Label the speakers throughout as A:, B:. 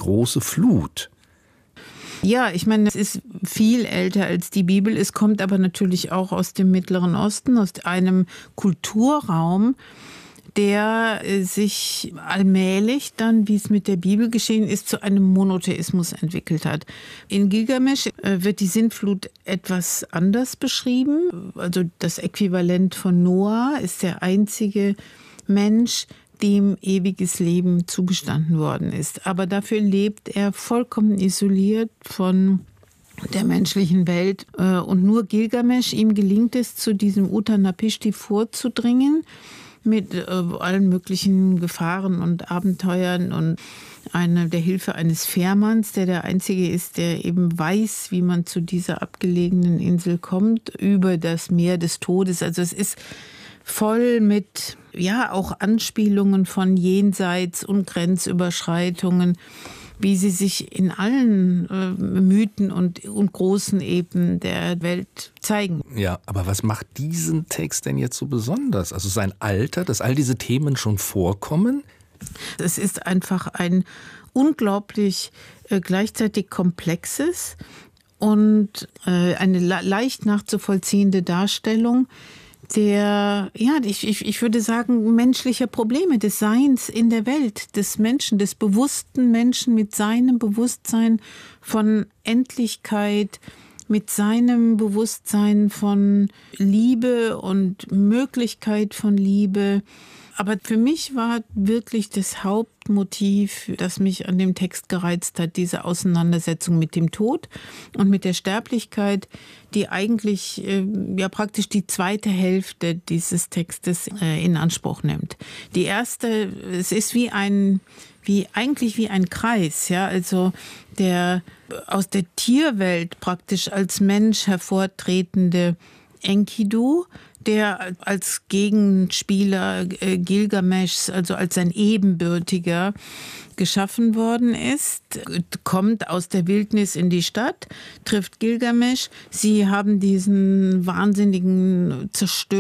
A: große Flut.
B: Ja, ich meine, es ist viel älter als die Bibel. Es kommt aber natürlich auch aus dem Mittleren Osten, aus einem Kulturraum, der sich allmählich dann, wie es mit der Bibel geschehen ist, zu einem Monotheismus entwickelt hat. In Gilgamesch wird die Sintflut etwas anders beschrieben. Also das Äquivalent von Noah ist der einzige Mensch, dem ewiges Leben zugestanden worden ist. Aber dafür lebt er vollkommen isoliert von der menschlichen Welt. Und nur Gilgamesch, ihm gelingt es, zu diesem Utanapishti vorzudringen, mit allen möglichen Gefahren und Abenteuern und der Hilfe eines Fährmanns, der einzige ist, der eben weiß, wie man zu dieser abgelegenen Insel kommt, über das Meer des Todes. Also es ist voll mit, ja, auch Anspielungen von Jenseits und Grenzüberschreitungen, wie sie sich in allen Mythen und großen Epen der Welt zeigen.
A: Ja, aber was macht diesen Text denn jetzt so besonders? Also sein Alter, dass all diese Themen schon vorkommen?
B: Es ist einfach ein unglaublich gleichzeitig komplexes und eine leicht nachzuvollziehende Darstellung der, ja, ich würde sagen, menschlicher Probleme, des Seins in der Welt, des Menschen, des bewussten Menschen mit seinem Bewusstsein von Endlichkeit, mit seinem Bewusstsein von Liebe und Möglichkeit von Liebe. Aber für mich war wirklich das Hauptmotiv, das mich an dem Text gereizt hat, diese Auseinandersetzung mit dem Tod und mit der Sterblichkeit, die eigentlich ja praktisch die zweite Hälfte dieses Textes in Anspruch nimmt. Die erste, es ist eigentlich wie ein Kreis, ja, also der aus der Tierwelt praktisch als Mensch hervortretende Enkidu, der als Gegenspieler Gilgameschs, also als sein Ebenbürtiger, geschaffen worden ist, kommt aus der Wildnis in die Stadt, trifft Gilgamesch. Sie haben diesen wahnsinnigen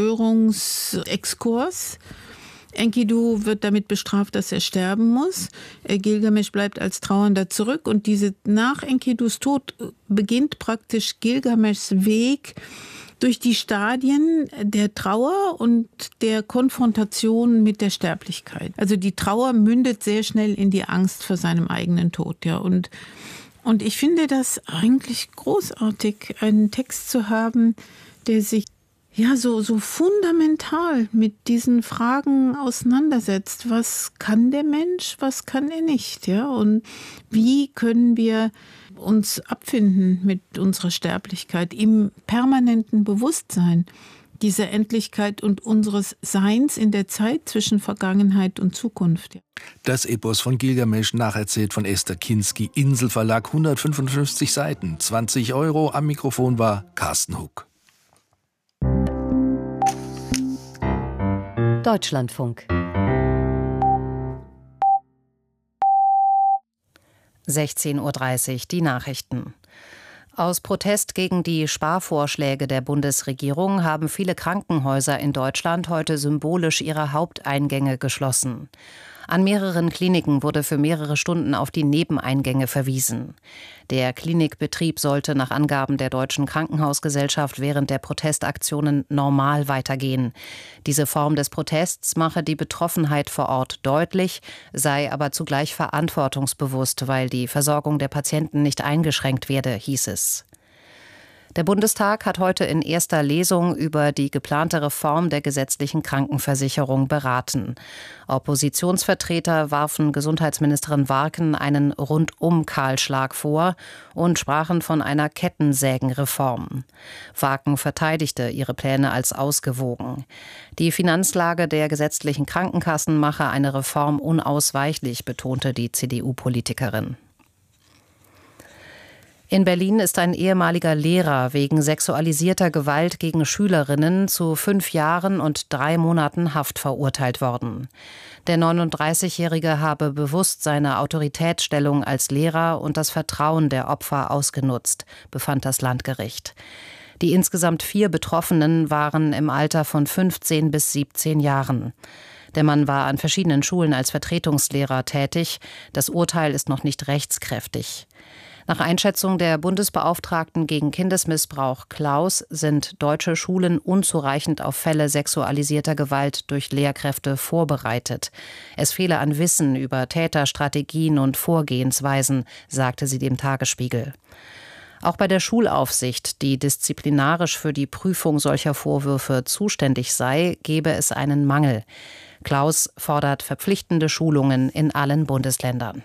B: Zerstörungsexkurs. Enkidu wird damit bestraft, dass er sterben muss. Gilgamesch bleibt als Trauernder zurück und nach Enkidus Tod beginnt praktisch Gilgameschs Weg durch die Stadien der Trauer und der Konfrontation mit der Sterblichkeit. Also die Trauer mündet sehr schnell in die Angst vor seinem eigenen Tod. Ja. Und ich finde das eigentlich großartig, einen Text zu haben, der sich ja so fundamental mit diesen Fragen auseinandersetzt. Was kann der Mensch, was kann er nicht? Ja? Und wie können wir uns abfinden mit unserer Sterblichkeit, im permanenten Bewusstsein dieser Endlichkeit und unseres Seins in der Zeit zwischen Vergangenheit und Zukunft.
A: Das Epos von Gilgamesch, nacherzählt von Esther Kinski, Inselverlag, 155 Seiten, 20 €. Am Mikrofon war Carsten Huck.
C: Deutschlandfunk. 16:30 Uhr, die Nachrichten. Aus Protest gegen die Sparvorschläge der Bundesregierung haben viele Krankenhäuser in Deutschland heute symbolisch ihre Haupteingänge geschlossen. An mehreren Kliniken wurde für mehrere Stunden auf die Nebeneingänge verwiesen. Der Klinikbetrieb sollte nach Angaben der Deutschen Krankenhausgesellschaft während der Protestaktionen normal weitergehen. Diese Form des Protests mache die Betroffenheit vor Ort deutlich, sei aber zugleich verantwortungsbewusst, weil die Versorgung der Patienten nicht eingeschränkt werde, hieß es. Der Bundestag hat heute in erster Lesung über die geplante Reform der gesetzlichen Krankenversicherung beraten. Oppositionsvertreter warfen Gesundheitsministerin Warken einen Rundum-Kahlschlag vor und sprachen von einer Kettensägenreform. Warken verteidigte ihre Pläne als ausgewogen. Die Finanzlage der gesetzlichen Krankenkassen mache eine Reform unausweichlich, betonte die CDU-Politikerin. In Berlin ist ein ehemaliger Lehrer wegen sexualisierter Gewalt gegen Schülerinnen zu 5 Jahren und 3 Monaten Haft verurteilt worden. Der 39-Jährige habe bewusst seine Autoritätsstellung als Lehrer und das Vertrauen der Opfer ausgenutzt, befand das Landgericht. Die insgesamt 4 Betroffenen waren im Alter von 15 bis 17 Jahren. Der Mann war an verschiedenen Schulen als Vertretungslehrer tätig. Das Urteil ist noch nicht rechtskräftig. Nach Einschätzung der Bundesbeauftragten gegen Kindesmissbrauch Klaus sind deutsche Schulen unzureichend auf Fälle sexualisierter Gewalt durch Lehrkräfte vorbereitet. Es fehle an Wissen über Täterstrategien und Vorgehensweisen, sagte sie dem Tagesspiegel. Auch bei der Schulaufsicht, die disziplinarisch für die Prüfung solcher Vorwürfe zuständig sei, gebe es einen Mangel. Klaus fordert verpflichtende Schulungen in allen Bundesländern.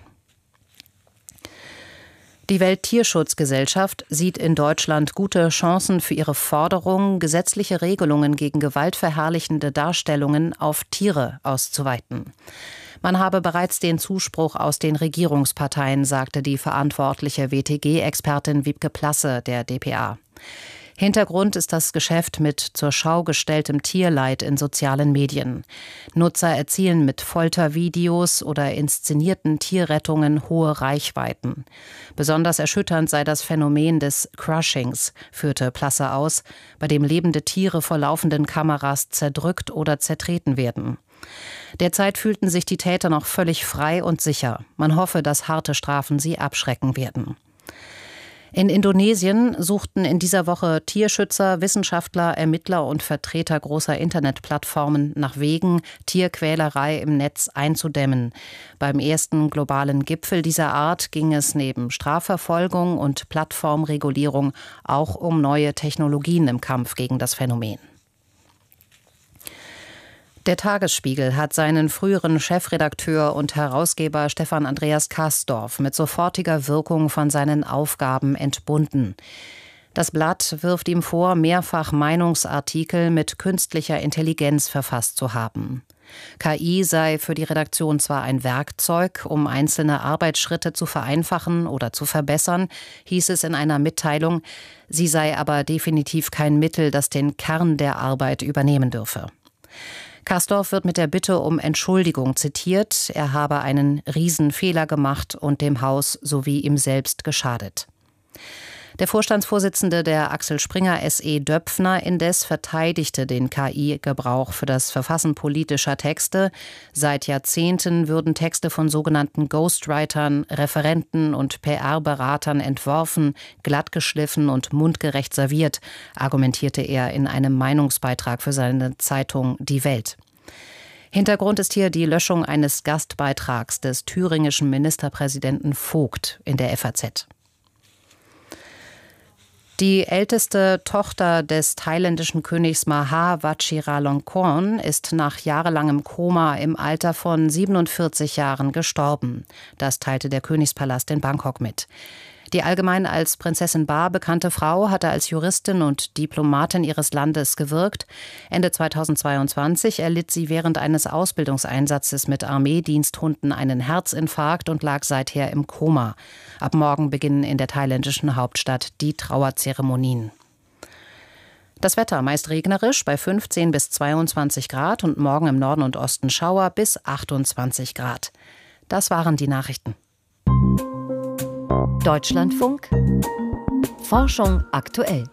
C: Die Welttierschutzgesellschaft sieht in Deutschland gute Chancen für ihre Forderung, gesetzliche Regelungen gegen gewaltverherrlichende Darstellungen auf Tiere auszuweiten. Man habe bereits den Zuspruch aus den Regierungsparteien, sagte die verantwortliche WTG-Expertin Wiebke Plasse der dpa. Hintergrund ist das Geschäft mit zur Schau gestelltem Tierleid in sozialen Medien. Nutzer erzielen mit Foltervideos oder inszenierten Tierrettungen hohe Reichweiten. Besonders erschütternd sei das Phänomen des Crushings, führte Plasse aus, bei dem lebende Tiere vor laufenden Kameras zerdrückt oder zertreten werden. Derzeit fühlten sich die Täter noch völlig frei und sicher. Man hoffe, dass harte Strafen sie abschrecken werden. In Indonesien suchten in dieser Woche Tierschützer, Wissenschaftler, Ermittler und Vertreter großer Internetplattformen nach Wegen, Tierquälerei im Netz einzudämmen. Beim ersten globalen Gipfel dieser Art ging es neben Strafverfolgung und Plattformregulierung auch um neue Technologien im Kampf gegen das Phänomen. Der Tagesspiegel hat seinen früheren Chefredakteur und Herausgeber Stefan Andreas Kastorf mit sofortiger Wirkung von seinen Aufgaben entbunden. Das Blatt wirft ihm vor, mehrfach Meinungsartikel mit künstlicher Intelligenz verfasst zu haben. KI sei für die Redaktion zwar ein Werkzeug, um einzelne Arbeitsschritte zu vereinfachen oder zu verbessern, hieß es in einer Mitteilung, sie sei aber definitiv kein Mittel, das den Kern der Arbeit übernehmen dürfe. Kastorf wird mit der Bitte um Entschuldigung zitiert, er habe einen Riesenfehler gemacht und dem Haus sowie ihm selbst geschadet. Der Vorstandsvorsitzende der Axel Springer SE Döpfner indes verteidigte den KI-Gebrauch für das Verfassen politischer Texte. Seit Jahrzehnten würden Texte von sogenannten Ghostwritern, Referenten und PR-Beratern entworfen, glattgeschliffen und mundgerecht serviert, argumentierte er in einem Meinungsbeitrag für seine Zeitung Die Welt. Hintergrund ist hier die Löschung eines Gastbeitrags des thüringischen Ministerpräsidenten Vogt in der FAZ. Die älteste Tochter des thailändischen Königs Maha Vajiralongkorn ist nach jahrelangem Koma im Alter von 47 Jahren gestorben. Das teilte der Königspalast in Bangkok mit. Die allgemein als Prinzessin Ba bekannte Frau hatte als Juristin und Diplomatin ihres Landes gewirkt. Ende 2022 erlitt sie während eines Ausbildungseinsatzes mit Armeediensthunden einen Herzinfarkt und lag seither im Koma. Ab morgen beginnen in der thailändischen Hauptstadt die Trauerzeremonien. Das Wetter meist regnerisch bei 15 bis 22 Grad und morgen im Norden und Osten Schauer bis 28 Grad. Das waren die Nachrichten.
D: Deutschlandfunk Forschung aktuell.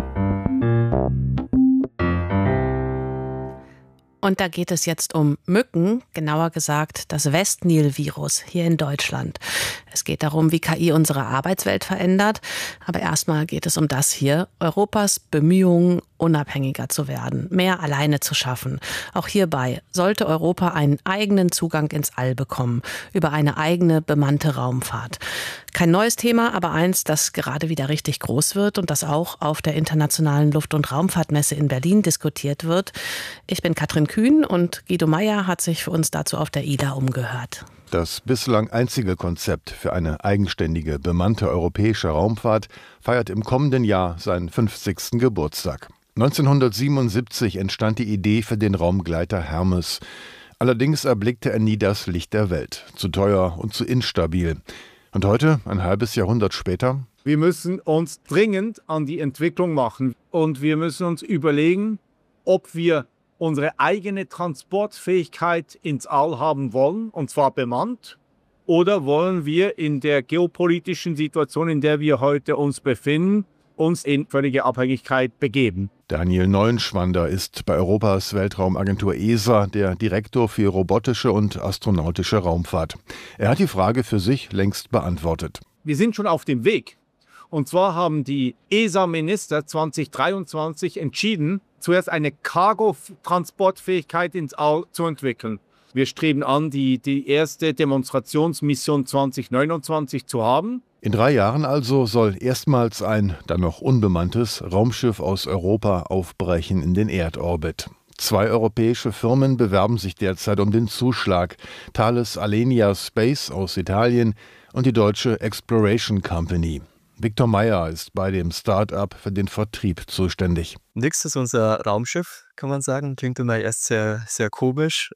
E: Und da geht es jetzt um Mücken, genauer gesagt das Westnil-Virus hier in Deutschland. Es geht darum, wie KI unsere Arbeitswelt verändert. Aber erstmal geht es um das hier, Europas Bemühungen, unabhängiger zu werden, mehr alleine zu schaffen. Auch hierbei sollte Europa einen eigenen Zugang ins All bekommen, über eine eigene bemannte Raumfahrt. Kein neues Thema, aber eins, das gerade wieder richtig groß wird und das auch auf der Internationalen Luft- und Raumfahrtmesse in Berlin diskutiert wird. Ich bin Katrin Kühn und Guido Meyer hat sich für uns dazu auf der ILA umgehört.
F: Das bislang einzige Konzept für eine eigenständige, bemannte europäische Raumfahrt feiert im kommenden Jahr seinen 50. Geburtstag. 1977 entstand die Idee für den Raumgleiter Hermes. Allerdings erblickte er nie das Licht der Welt. Zu teuer und zu instabil. Und heute, ein halbes Jahrhundert später?
G: Wir müssen uns dringend an die Entwicklung machen. Und wir müssen uns überlegen, ob wir unsere eigene Transportfähigkeit ins All haben wollen, und zwar bemannt, oder wollen wir in der geopolitischen Situation, in der wir heute uns befinden, uns in völlige Abhängigkeit begeben.
F: Daniel Neuenschwander ist bei Europas Weltraumagentur ESA der Direktor für robotische und astronautische Raumfahrt. Er hat die Frage für sich längst beantwortet.
G: Wir sind schon auf dem Weg. Und zwar haben die ESA-Minister 2023 entschieden, zuerst eine Cargo-Transportfähigkeit ins All zu entwickeln. Wir streben an, die erste Demonstrationsmission 2029 zu haben.
F: In 3 Jahren also soll erstmals ein dann noch unbemanntes Raumschiff aus Europa aufbrechen in den Erdorbit. 2 europäische Firmen bewerben sich derzeit um den Zuschlag. Thales Alenia Space aus Italien und die deutsche Exploration Company. Viktor Meyer ist bei dem Start-up für den Vertrieb zuständig.
H: Nix ist unser Raumschiff, kann man sagen. Klingt immer erst sehr, sehr komisch.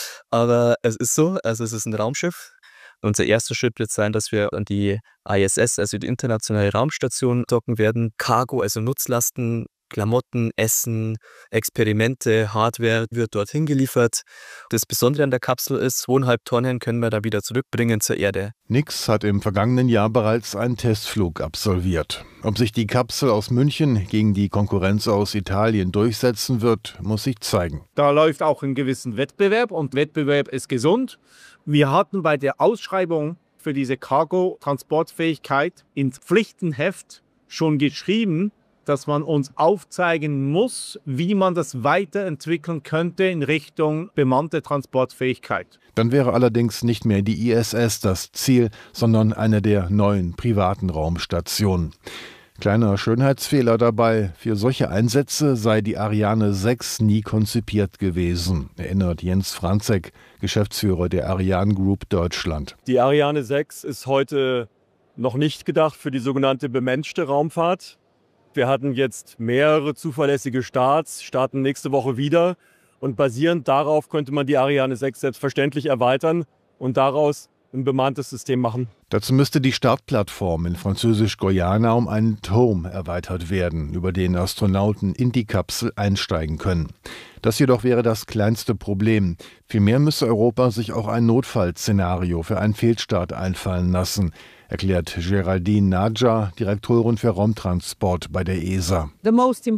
H: Aber es ist so, also es ist ein Raumschiff. Unser erster Schritt wird sein, dass wir an die ISS, also die Internationale Raumstation, docken werden. Cargo, also Nutzlasten, Klamotten, Essen, Experimente, Hardware wird dorthin geliefert. Das Besondere an der Kapsel ist, 2,5 Tonnen können wir da wieder zurückbringen zur Erde.
F: Nix hat im vergangenen Jahr bereits einen Testflug absolviert. Ob sich die Kapsel aus München gegen die Konkurrenz aus Italien durchsetzen wird, muss sich zeigen.
G: Da läuft auch ein gewissen Wettbewerb und Wettbewerb ist gesund. Wir hatten bei der Ausschreibung für diese Cargo-Transportfähigkeit ins Pflichtenheft schon geschrieben, dass man uns aufzeigen muss, wie man das weiterentwickeln könnte in Richtung bemannte Transportfähigkeit.
F: Dann wäre allerdings nicht mehr die ISS das Ziel, sondern eine der neuen privaten Raumstationen. Kleiner Schönheitsfehler dabei: Für solche Einsätze sei die Ariane 6 nie konzipiert gewesen, erinnert Jens Franzek, Geschäftsführer der Ariane Group Deutschland.
I: Die Ariane 6 ist heute noch nicht gedacht für die sogenannte bemenschte Raumfahrt. Wir hatten jetzt mehrere zuverlässige Starts, starten nächste Woche wieder. Und basierend darauf könnte man die Ariane 6 selbstverständlich erweitern und daraus ein bemanntes System machen.
F: Dazu müsste die Startplattform in Französisch-Guyana um einen Turm erweitert werden, über den Astronauten in die Kapsel einsteigen können. Das jedoch wäre das kleinste Problem. Vielmehr müsse Europa sich auch ein Notfallszenario für einen Fehlstart einfallen lassen, erklärt Geraldine Nadja, Direktorin für Raumtransport bei der ESA.
J: Die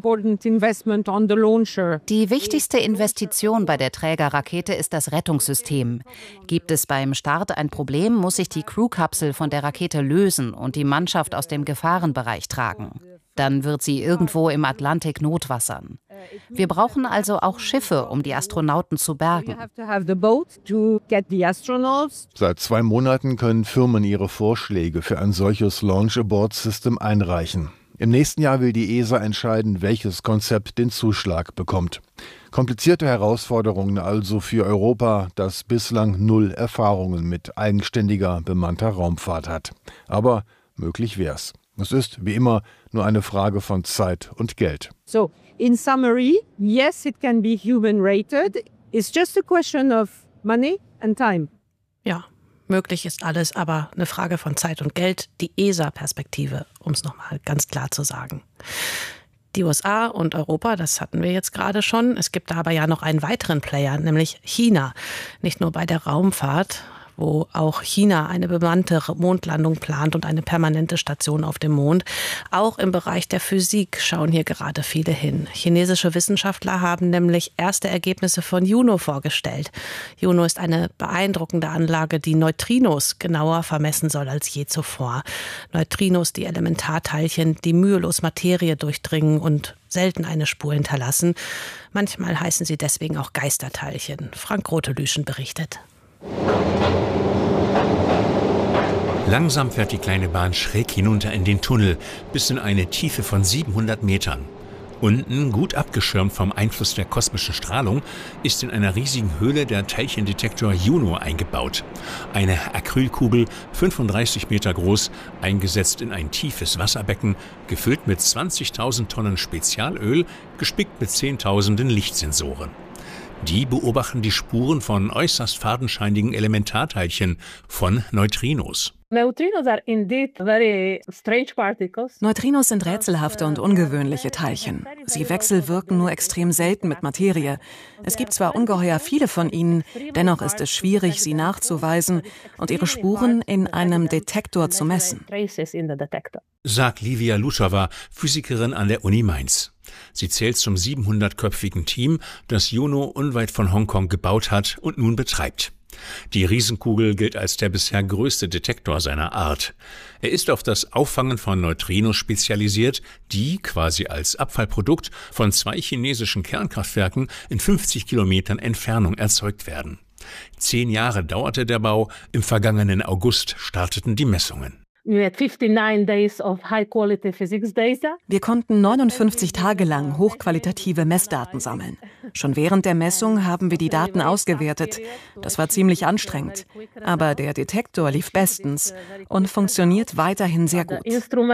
C: wichtigste Investition bei der Trägerrakete ist das Rettungssystem. Gibt es beim Start ein Problem, muss sich die Crewkapsel von der Rakete lösen und die Mannschaft aus dem Gefahrenbereich tragen. Dann wird sie irgendwo im Atlantik notwassern. Wir brauchen also auch Schiffe, um die Astronauten zu bergen.
F: Seit 2 Monaten können Firmen ihre Vorschläge für ein solches Launch-Abort-System einreichen. Im nächsten Jahr will die ESA entscheiden, welches Konzept den Zuschlag bekommt. Komplizierte Herausforderungen also für Europa, das bislang 0 Erfahrungen mit eigenständiger bemannter Raumfahrt hat. Aber möglich wär's. Es ist, wie immer, nur eine Frage von Zeit und Geld.
J: So, in summary, yes, it can be human rated. It's just a question of money and time.
E: Ja, möglich ist alles, aber eine Frage von Zeit und Geld. Die ESA-Perspektive, um es nochmal ganz klar zu sagen. Die USA und Europa, das hatten wir jetzt gerade schon. Es gibt da aber ja noch einen weiteren Player, nämlich China. Nicht nur bei der Raumfahrt, wo auch China eine bemannte Mondlandung plant und eine permanente Station auf dem Mond. Auch im Bereich der Physik schauen hier gerade viele hin. Chinesische Wissenschaftler haben nämlich erste Ergebnisse von Juno vorgestellt. Juno ist eine beeindruckende Anlage, die Neutrinos genauer vermessen soll als je zuvor. Neutrinos, die Elementarteilchen, die mühelos Materie durchdringen und selten eine Spur hinterlassen. Manchmal heißen sie deswegen auch Geisterteilchen. Frank Rotelüschen berichtet.
K: Langsam fährt die kleine Bahn schräg hinunter in den Tunnel, bis in eine Tiefe von 700 Metern. Unten, gut abgeschirmt vom Einfluss der kosmischen Strahlung, ist in einer riesigen Höhle der Teilchendetektor Juno eingebaut. Eine Acrylkugel, 35 Meter groß, eingesetzt in ein tiefes Wasserbecken, gefüllt mit 20.000 Tonnen Spezialöl, gespickt mit Zehntausenden Lichtsensoren. Die beobachten die Spuren von äußerst fadenscheinigen Elementarteilchen, von Neutrinos.
L: Neutrinos sind rätselhafte und ungewöhnliche Teilchen. Sie wechselwirken nur extrem selten mit Materie. Es gibt zwar ungeheuer viele von ihnen, dennoch ist es schwierig, sie nachzuweisen und ihre Spuren in einem Detektor zu messen.
K: Sagt Livia Luschowa, Physikerin an der Uni Mainz. Sie zählt zum 700-köpfigen Team, das Juno unweit von Hongkong gebaut hat und nun betreibt. Die Riesenkugel gilt als der bisher größte Detektor seiner Art. Er ist auf das Auffangen von Neutrinos spezialisiert, die quasi als Abfallprodukt von 2 chinesischen Kernkraftwerken in 50 Kilometern Entfernung erzeugt werden. 10 Jahre dauerte der Bau, im vergangenen August starteten die Messungen.
L: Wir konnten 59 Tage lang hochqualitative Messdaten sammeln. Schon während der Messung haben wir die Daten ausgewertet. Das war ziemlich anstrengend. Aber der Detektor lief bestens und funktioniert weiterhin sehr gut.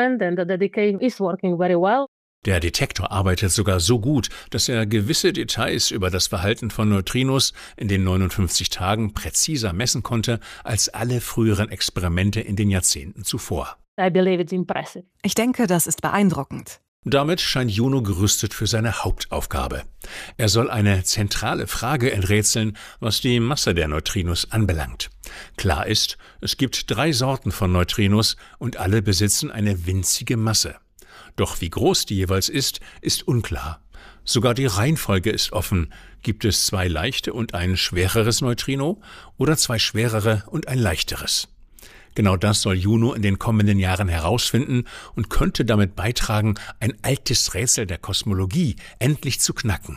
K: Der Detektor arbeitet sogar so gut, dass er gewisse Details über das Verhalten von Neutrinos in den 59 Tagen präziser messen konnte als alle früheren Experimente in den Jahrzehnten zuvor.
L: Ich denke, das ist beeindruckend.
K: Damit scheint Juno gerüstet für seine Hauptaufgabe. Er soll eine zentrale Frage enträtseln, was die Masse der Neutrinos anbelangt. Klar ist, es gibt 3 Sorten von Neutrinos und alle besitzen eine winzige Masse. Doch wie groß die jeweils ist unklar. Sogar die Reihenfolge ist offen. Gibt es 2 leichte und ein schwereres Neutrino oder 2 schwerere und ein leichteres? Genau das soll Juno in den kommenden Jahren herausfinden und könnte damit beitragen, ein altes Rätsel der Kosmologie endlich zu knacken.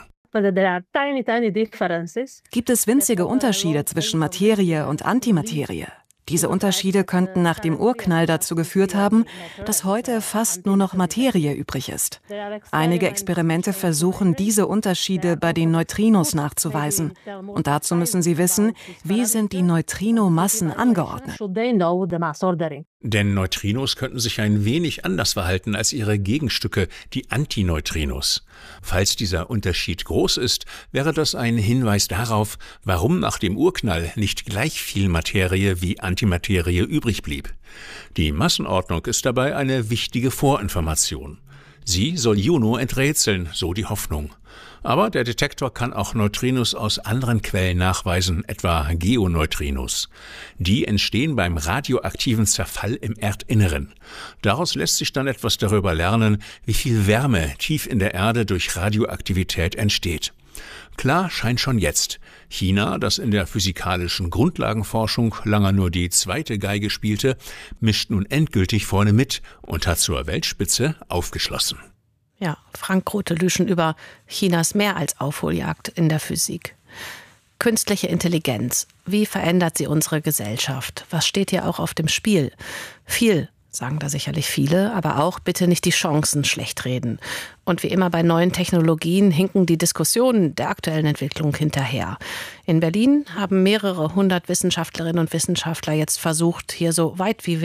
L: Gibt es winzige Unterschiede zwischen Materie und Antimaterie? Diese Unterschiede könnten nach dem Urknall dazu geführt haben, dass heute fast nur noch Materie übrig ist. Einige Experimente versuchen, diese Unterschiede bei den Neutrinos nachzuweisen. Und dazu müssen sie wissen, wie sind die Neutrinomassen angeordnet.
K: Denn Neutrinos könnten sich ein wenig anders verhalten als ihre Gegenstücke, die Antineutrinos. Falls dieser Unterschied groß ist, wäre das ein Hinweis darauf, warum nach dem Urknall nicht gleich viel Materie wie Antimaterie übrig blieb. Die Massenordnung ist dabei eine wichtige Vorinformation. Sie soll Juno enträtseln, so die Hoffnung. Aber der Detektor kann auch Neutrinos aus anderen Quellen nachweisen, etwa Geoneutrinos. Die entstehen beim radioaktiven Zerfall im Erdinneren. Daraus lässt sich dann etwas darüber lernen, wie viel Wärme tief in der Erde durch Radioaktivität entsteht. Klar scheint schon jetzt, China, das in der physikalischen Grundlagenforschung lange nur die zweite Geige spielte, mischt nun endgültig vorne mit und hat zur Weltspitze aufgeschlossen.
E: Ja, Frank Grote-Lüschen über Chinas mehr als Aufholjagd in der Physik. Künstliche Intelligenz. Wie verändert sie unsere Gesellschaft? Was steht hier auch auf dem Spiel? Viel, sagen da sicherlich viele, aber auch bitte nicht die Chancen schlecht reden. Und wie immer bei neuen Technologien hinken die Diskussionen der aktuellen Entwicklung hinterher. In Berlin haben mehrere 100 Wissenschaftlerinnen und Wissenschaftler jetzt versucht, hier so weit zu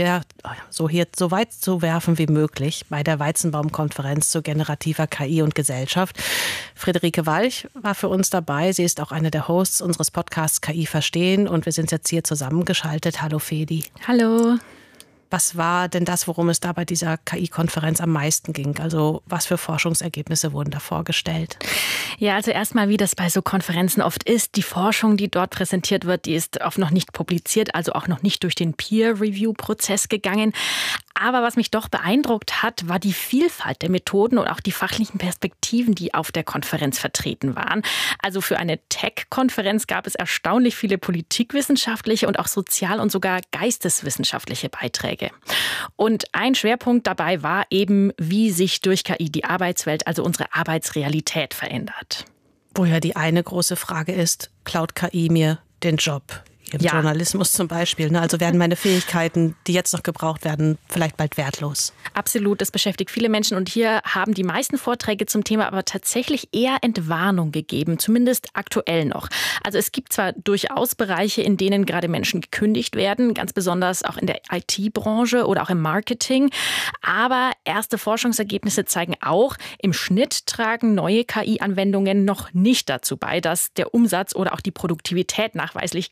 E: werfen wie möglich bei der Weizenbaum-Konferenz zu generativer KI und Gesellschaft. Friederike Walch war für uns dabei. Sie ist auch eine der Hosts unseres Podcasts KI verstehen und wir sind jetzt hier zusammengeschaltet. Hallo Fedi.
M: Hallo.
E: Was war denn das, worum es da bei dieser KI-Konferenz am meisten ging? Also was für Forschungsergebnisse wurden da vorgestellt?
M: Ja, also erstmal, wie das bei so Konferenzen oft ist, die Forschung, die dort präsentiert wird, die ist oft noch nicht publiziert, also auch noch nicht durch den Peer-Review-Prozess gegangen. Aber was mich doch beeindruckt hat, war die Vielfalt der Methoden und auch die fachlichen Perspektiven, die auf der Konferenz vertreten waren. Also für eine Tech-Konferenz gab es erstaunlich viele politikwissenschaftliche und auch sozial- und sogar geisteswissenschaftliche Beiträge. Und ein Schwerpunkt dabei war eben, wie sich durch KI die Arbeitswelt, also unsere Arbeitsrealität verändert.
E: Wo ja die eine große Frage ist, klaut KI mir den Job? Im Journalismus zum Beispiel. Also werden meine Fähigkeiten, die jetzt noch gebraucht werden, vielleicht bald wertlos.
M: Absolut, das beschäftigt viele Menschen. Und hier haben die meisten Vorträge zum Thema aber tatsächlich eher Entwarnung gegeben, zumindest aktuell noch. Also es gibt zwar durchaus Bereiche, in denen gerade Menschen gekündigt werden, ganz besonders auch in der IT-Branche oder auch im Marketing. Aber erste Forschungsergebnisse zeigen auch, im Schnitt tragen neue KI-Anwendungen noch nicht dazu bei, dass der Umsatz oder auch die Produktivität nachweislich gesteigert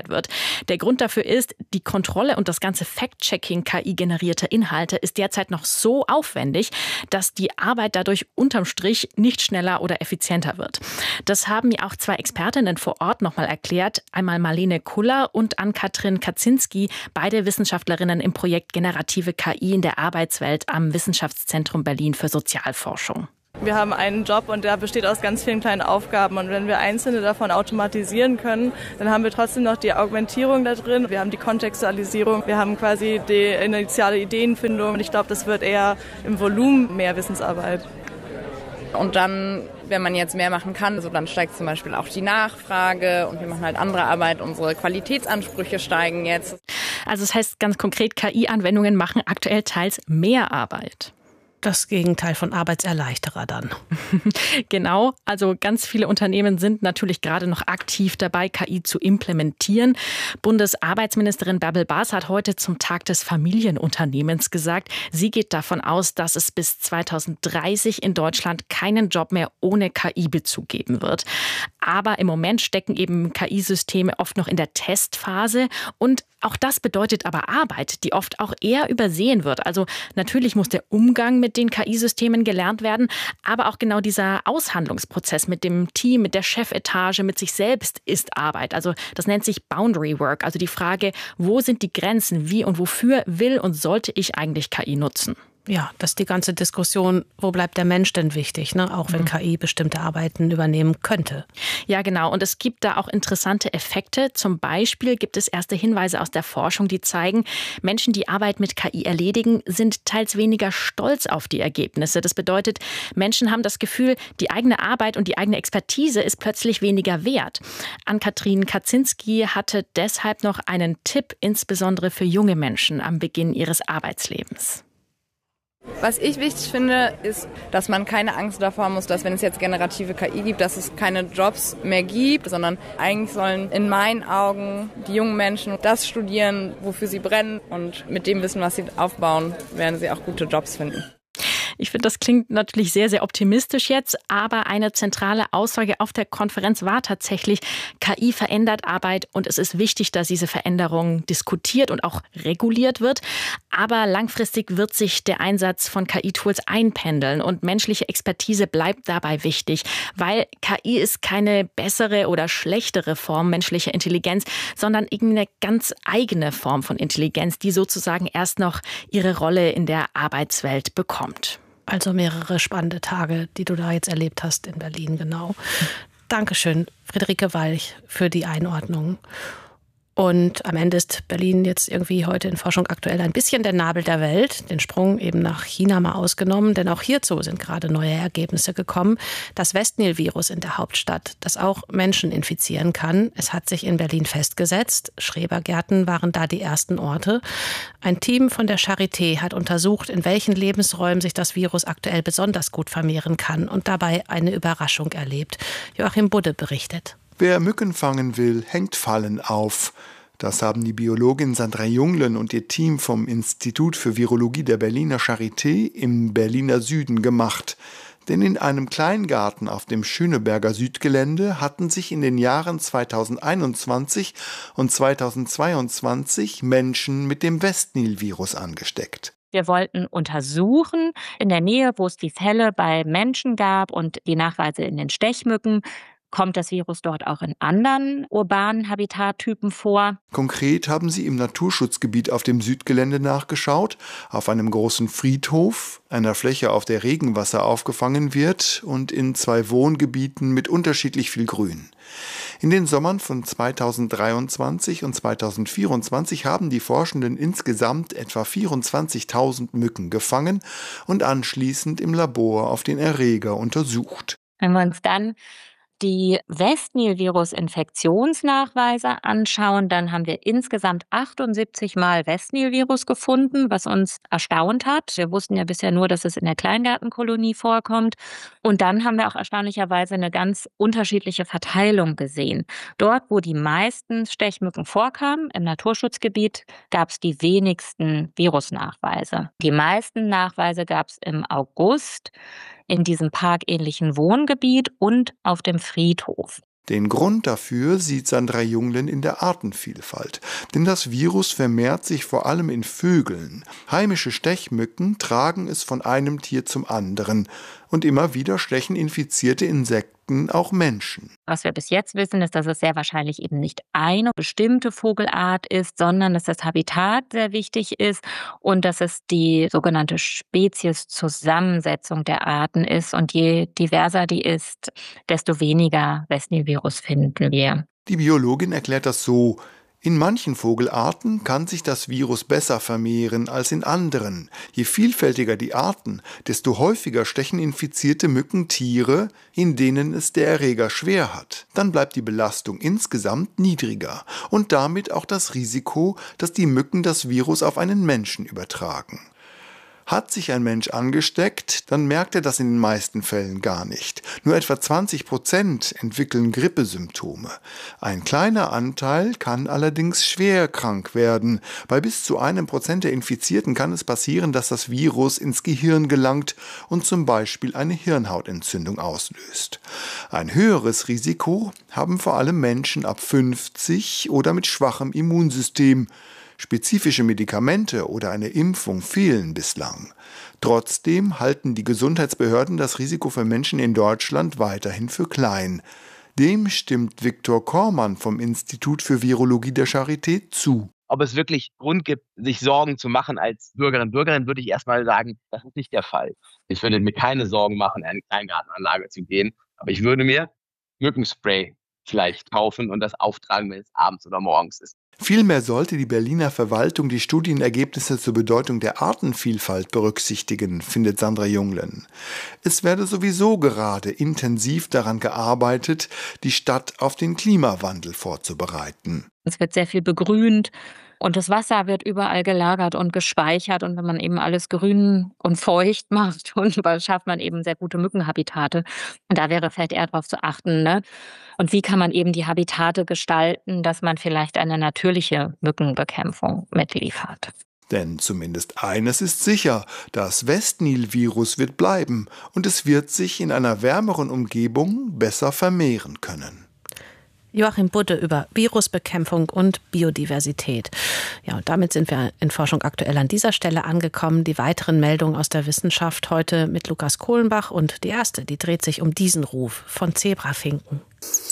M: verwendet wird. Der Grund dafür ist, die Kontrolle und das ganze Fact-Checking KI-generierter Inhalte ist derzeit noch so aufwendig, dass die Arbeit dadurch unterm Strich nicht schneller oder effizienter wird. Das haben mir auch zwei Expertinnen vor Ort nochmal erklärt. Einmal Marlene Kuller und Ann-Kathrin Kaczynski, beide Wissenschaftlerinnen im Projekt Generative KI in der Arbeitswelt am Wissenschaftszentrum Berlin für Sozialforschung.
N: Wir haben einen Job und der besteht aus ganz vielen kleinen Aufgaben. Und wenn wir einzelne davon automatisieren können, dann haben wir trotzdem noch die Augmentierung da drin. Wir haben die Kontextualisierung, wir haben quasi die initiale Ideenfindung. Und ich glaube, das wird eher im Volumen mehr Wissensarbeit.
O: Und dann, wenn man jetzt mehr machen kann, also dann steigt zum Beispiel auch die Nachfrage und wir machen halt andere Arbeit. Unsere Qualitätsansprüche steigen jetzt.
M: Also das heißt ganz konkret, KI-Anwendungen machen aktuell teils mehr Arbeit.
E: Das Gegenteil von Arbeitserleichterer dann.
M: Genau, also ganz viele Unternehmen sind natürlich gerade noch aktiv dabei, KI zu implementieren. Bundesarbeitsministerin Bärbel Baas hat heute zum Tag des Familienunternehmens gesagt, sie geht davon aus, dass es bis 2030 in Deutschland keinen Job mehr ohne KI-Bezug geben wird. Aber im Moment stecken eben KI-Systeme oft noch in der Testphase und auch das bedeutet aber Arbeit, die oft auch eher übersehen wird. Also natürlich muss der Umgang mit den KI-Systemen gelernt werden, aber auch genau dieser Aushandlungsprozess mit dem Team, mit der Chefetage, mit sich selbst ist Arbeit. Also das nennt sich Boundary Work, also die Frage, wo sind die Grenzen, wie und wofür will und sollte ich eigentlich KI nutzen?
E: Ja, das ist die ganze Diskussion, wo bleibt der Mensch denn wichtig, ne? Auch wenn KI bestimmte Arbeiten übernehmen könnte.
M: Ja, genau. Und es gibt da auch interessante Effekte. Zum Beispiel gibt es erste Hinweise aus der Forschung, die zeigen, Menschen, die Arbeit mit KI erledigen, sind teils weniger stolz auf die Ergebnisse. Das bedeutet, Menschen haben das Gefühl, die eigene Arbeit und die eigene Expertise ist plötzlich weniger wert. Ann-Kathrin Kaczynski hatte deshalb noch einen Tipp, insbesondere für junge Menschen am Beginn ihres Arbeitslebens.
O: Was ich wichtig finde, ist, dass man keine Angst davor haben muss, dass wenn es jetzt generative KI gibt, dass es keine Jobs mehr gibt, sondern eigentlich sollen in meinen Augen die jungen Menschen das studieren, wofür sie brennen und mit dem Wissen, was sie aufbauen, werden sie auch gute Jobs finden.
M: Ich finde, das klingt natürlich sehr, sehr optimistisch jetzt, aber eine zentrale Aussage auf der Konferenz war tatsächlich, KI verändert Arbeit und es ist wichtig, dass diese Veränderung diskutiert und auch reguliert wird. Aber langfristig wird sich der Einsatz von KI-Tools einpendeln und menschliche Expertise bleibt dabei wichtig, weil KI ist keine bessere oder schlechtere Form menschlicher Intelligenz, sondern irgendeine ganz eigene Form von Intelligenz, die sozusagen erst noch ihre Rolle in der Arbeitswelt bekommt.
E: Also mehrere spannende Tage, die du da jetzt erlebt hast in Berlin, genau. Dankeschön, Friederike Walch, für die Einordnung. Und am Ende ist Berlin jetzt irgendwie heute in Forschung aktuell ein bisschen der Nabel der Welt. Den Sprung eben nach China mal ausgenommen, denn auch hierzu sind gerade neue Ergebnisse gekommen. Das Westnil-Virus in der Hauptstadt, das auch Menschen infizieren kann, es hat sich in Berlin festgesetzt. Schrebergärten waren da die ersten Orte. Ein Team von der Charité hat untersucht, in welchen Lebensräumen sich das Virus aktuell besonders gut vermehren kann und dabei eine Überraschung erlebt. Joachim Budde berichtet.
P: Wer Mücken fangen will, hängt Fallen auf. Das haben die Biologin Sandra Junglen und ihr Team vom Institut für Virologie der Berliner Charité im Berliner Süden gemacht. Denn in einem Kleingarten auf dem Schöneberger Südgelände hatten sich in den Jahren 2021 und 2022 Menschen mit dem Westnil-Virus angesteckt.
Q: Wir wollten untersuchen, in der Nähe, wo es die Fälle bei Menschen gab und die Nachweise in den Stechmücken, kommt das Virus dort auch in anderen urbanen Habitattypen vor?
P: Konkret haben sie im Naturschutzgebiet auf dem Südgelände nachgeschaut, auf einem großen Friedhof, einer Fläche, auf der Regenwasser aufgefangen wird und in 2 Wohngebieten mit unterschiedlich viel Grün. In den Sommern von 2023 und 2024 haben die Forschenden insgesamt etwa 24.000 Mücken gefangen und anschließend im Labor auf den Erreger untersucht.
Q: Wenn wir uns dann die Westnil-Virus-Infektionsnachweise anschauen, dann haben wir insgesamt 78 Mal Westnil-Virus gefunden, was uns erstaunt hat. Wir wussten ja bisher nur, dass es in der Kleingartenkolonie vorkommt. Und dann haben wir auch erstaunlicherweise eine ganz unterschiedliche Verteilung gesehen. Dort, wo die meisten Stechmücken vorkamen, im Naturschutzgebiet, gab es die wenigsten Virusnachweise. Die meisten Nachweise gab es im August in diesem parkähnlichen Wohngebiet und auf dem Friedhof.
P: Den Grund dafür sieht Sandra Junglen in der Artenvielfalt. Denn das Virus vermehrt sich vor allem in Vögeln. Heimische Stechmücken tragen es von einem Tier zum anderen. Und immer wieder stechen infizierte Insekten auch Menschen.
Q: Was wir bis jetzt wissen, ist, dass es sehr wahrscheinlich eben nicht eine bestimmte Vogelart ist, sondern dass das Habitat sehr wichtig ist und dass es die sogenannte Spezieszusammensetzung der Arten ist. Und je diverser die ist, desto weniger Westnilvirus finden wir.
P: Die Biologin erklärt das so: In manchen Vogelarten kann sich das Virus besser vermehren als in anderen. Je vielfältiger die Arten, desto häufiger stechen infizierte Mücken Tiere, in denen es der Erreger schwer hat. Dann bleibt die Belastung insgesamt niedriger und damit auch das Risiko, dass die Mücken das Virus auf einen Menschen übertragen. Hat sich ein Mensch angesteckt, dann merkt er das in den meisten Fällen gar nicht. Nur etwa 20% entwickeln Grippesymptome. Ein kleiner Anteil kann allerdings schwer krank werden. Bei bis zu 1% der Infizierten kann es passieren, dass das Virus ins Gehirn gelangt und zum Beispiel eine Hirnhautentzündung auslöst. Ein höheres Risiko haben vor allem Menschen ab 50 oder mit schwachem Immunsystem. Spezifische Medikamente oder eine Impfung fehlen bislang. Trotzdem halten die Gesundheitsbehörden das Risiko für Menschen in Deutschland weiterhin für klein. Dem stimmt Viktor Kormann vom Institut für Virologie der Charité zu.
R: Ob es wirklich Grund gibt, sich Sorgen zu machen als Bürgerin und Bürgerin, würde ich erstmal sagen, das ist nicht der Fall. Ich würde mir keine Sorgen machen, in eine Kleingartenanlage zu gehen, aber ich würde mir Mückenspray vielleicht kaufen und das auftragen, wenn es abends oder morgens ist.
P: Vielmehr sollte die Berliner Verwaltung die Studienergebnisse zur Bedeutung der Artenvielfalt berücksichtigen, findet Sandra Junglen. Es werde sowieso gerade intensiv daran gearbeitet, die Stadt auf den Klimawandel vorzubereiten.
Q: Es wird sehr viel begrünt und das Wasser wird überall gelagert und gespeichert. Und wenn man eben alles grün und feucht macht, schafft man eben sehr gute Mückenhabitate. Und da wäre vielleicht eher darauf zu achten, ne? Und wie kann man eben die Habitate gestalten, dass man vielleicht eine natürliche Mückenbekämpfung mitliefert.
P: Denn zumindest eines ist sicher, das Westnil-Virus wird bleiben und es wird sich in einer wärmeren Umgebung besser vermehren können.
E: Joachim Budde über Virusbekämpfung und Biodiversität. Ja, und damit sind wir in Forschung aktuell an dieser Stelle angekommen. Die weiteren Meldungen aus der Wissenschaft heute mit Lukas Kohlenbach und die erste, die dreht sich um diesen Ruf von Zebrafinken.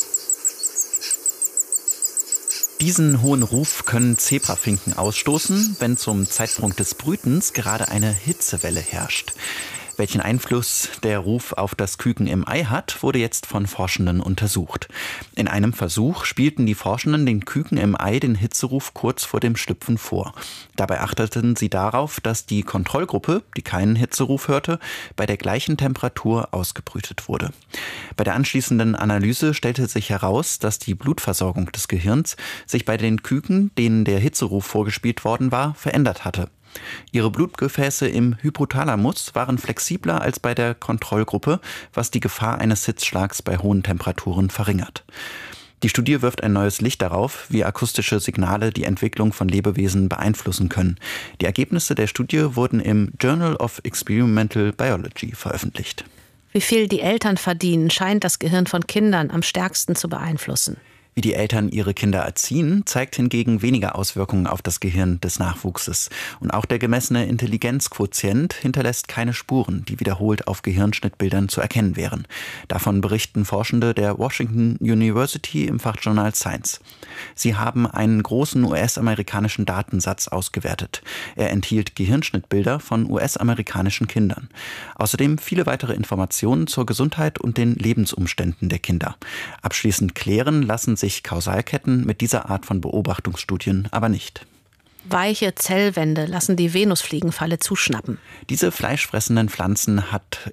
S: Diesen hohen Ruf können Zebrafinken ausstoßen, wenn zum Zeitpunkt des Brütens gerade eine Hitzewelle herrscht. Welchen Einfluss der Ruf auf das Küken im Ei hat, wurde jetzt von Forschenden untersucht. In einem Versuch spielten die Forschenden den Küken im Ei den Hitzeruf kurz vor dem Schlüpfen vor. Dabei achteten sie darauf, dass die Kontrollgruppe, die keinen Hitzeruf hörte, bei der gleichen Temperatur ausgebrütet wurde. Bei der anschließenden Analyse stellte sich heraus, dass die Blutversorgung des Gehirns sich bei den Küken, denen der Hitzeruf vorgespielt worden war, verändert hatte. Ihre Blutgefäße im Hypothalamus waren flexibler als bei der Kontrollgruppe, was die Gefahr eines Hitzschlags bei hohen Temperaturen verringert. Die Studie wirft ein neues Licht darauf, wie akustische Signale die Entwicklung von Lebewesen beeinflussen können. Die Ergebnisse der Studie wurden im Journal of Experimental Biology veröffentlicht.
E: Wie viel die Eltern verdienen, scheint das Gehirn von Kindern am stärksten zu beeinflussen.
S: Wie die Eltern ihre Kinder erziehen, zeigt hingegen weniger Auswirkungen auf das Gehirn des Nachwuchses. Und auch der gemessene Intelligenzquotient hinterlässt keine Spuren, die wiederholt auf Gehirnschnittbildern zu erkennen wären. Davon berichten Forschende der Washington University im Fachjournal Science. Sie haben einen großen US-amerikanischen Datensatz ausgewertet. Er enthielt Gehirnschnittbilder von US-amerikanischen Kindern. Außerdem viele weitere Informationen zur Gesundheit und den Lebensumständen der Kinder. Abschließend klären lassen sich Kausalketten mit dieser Art von Beobachtungsstudien aber nicht.
E: Weiche Zellwände lassen die Venusfliegenfalle zuschnappen.
S: Diese fleischfressende Pflanze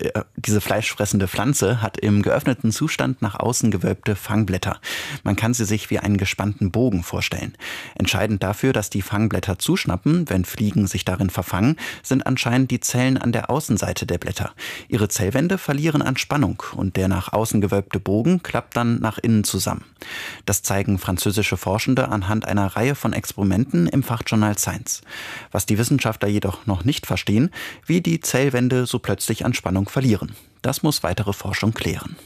S: hat im geöffneten Zustand nach außen gewölbte Fangblätter. Man kann sie sich wie einen gespannten Bogen vorstellen. Entscheidend dafür, dass die Fangblätter zuschnappen, wenn Fliegen sich darin verfangen, sind anscheinend die Zellen an der Außenseite der Blätter. Ihre Zellwände verlieren an Spannung und der nach außen gewölbte Bogen klappt dann nach innen zusammen. Das zeigen französische Forschende anhand einer Reihe von Experimenten im Fachjournal Science. Was die Wissenschaftler jedoch noch nicht verstehen, wie die Zellwände so plötzlich an Spannung verlieren. Das muss weitere Forschung klären.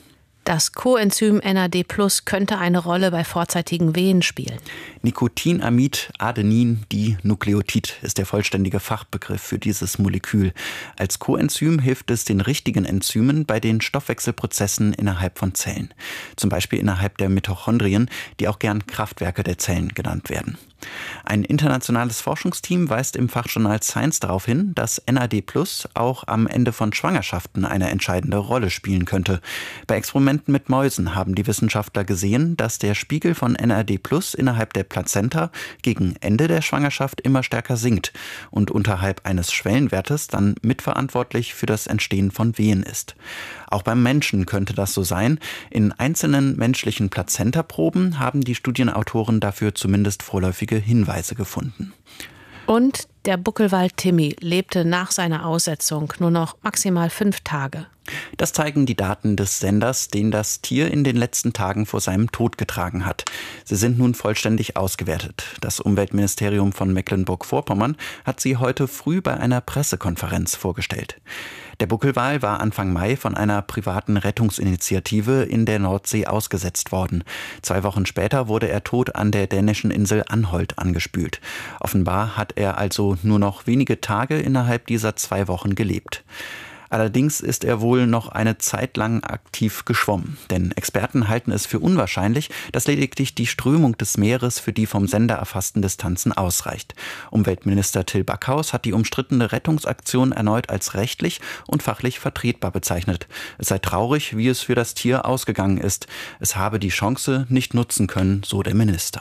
E: Das Coenzym NAD+ könnte eine Rolle bei vorzeitigen Wehen spielen.
S: Nicotinamid Adenin-Dinukleotid ist der vollständige Fachbegriff für dieses Molekül. Als Coenzym hilft es den richtigen Enzymen bei den Stoffwechselprozessen innerhalb von Zellen. Zum Beispiel innerhalb der Mitochondrien, die auch gern Kraftwerke der Zellen genannt werden. Ein internationales Forschungsteam weist im Fachjournal Science darauf hin, dass NAD+ auch am Ende von Schwangerschaften eine entscheidende Rolle spielen könnte. Bei Experimenten mit Mäusen haben die Wissenschaftler gesehen, dass der Spiegel von NAD+ innerhalb der Plazenta gegen Ende der Schwangerschaft immer stärker sinkt und unterhalb eines Schwellenwertes dann mitverantwortlich für das Entstehen von Wehen ist. Auch beim Menschen könnte das so sein. In einzelnen menschlichen Plazentaproben haben die Studienautoren dafür zumindest vorläufige Hinweise gefunden.
E: Und der Buckelwal Timmy lebte nach seiner Aussetzung nur noch maximal 5 Tage.
S: Das zeigen die Daten des Senders, den das Tier in den letzten Tagen vor seinem Tod getragen hat. Sie sind nun vollständig ausgewertet. Das Umweltministerium von Mecklenburg-Vorpommern hat sie heute früh bei einer Pressekonferenz vorgestellt. Der Buckelwal war Anfang Mai von einer privaten Rettungsinitiative in der Nordsee ausgesetzt worden. 2 Wochen später wurde er tot an der dänischen Insel Anholt angespült. Offenbar hat er also nur noch wenige Tage innerhalb dieser 2 Wochen gelebt. Allerdings ist er wohl noch eine Zeit lang aktiv geschwommen. Denn Experten halten es für unwahrscheinlich, dass lediglich die Strömung des Meeres für die vom Sender erfassten Distanzen ausreicht. Umweltminister Till Backhaus hat die umstrittene Rettungsaktion erneut als rechtlich und fachlich vertretbar bezeichnet. Es sei traurig, wie es für das Tier ausgegangen ist. Es habe die Chance nicht nutzen können, so der Minister.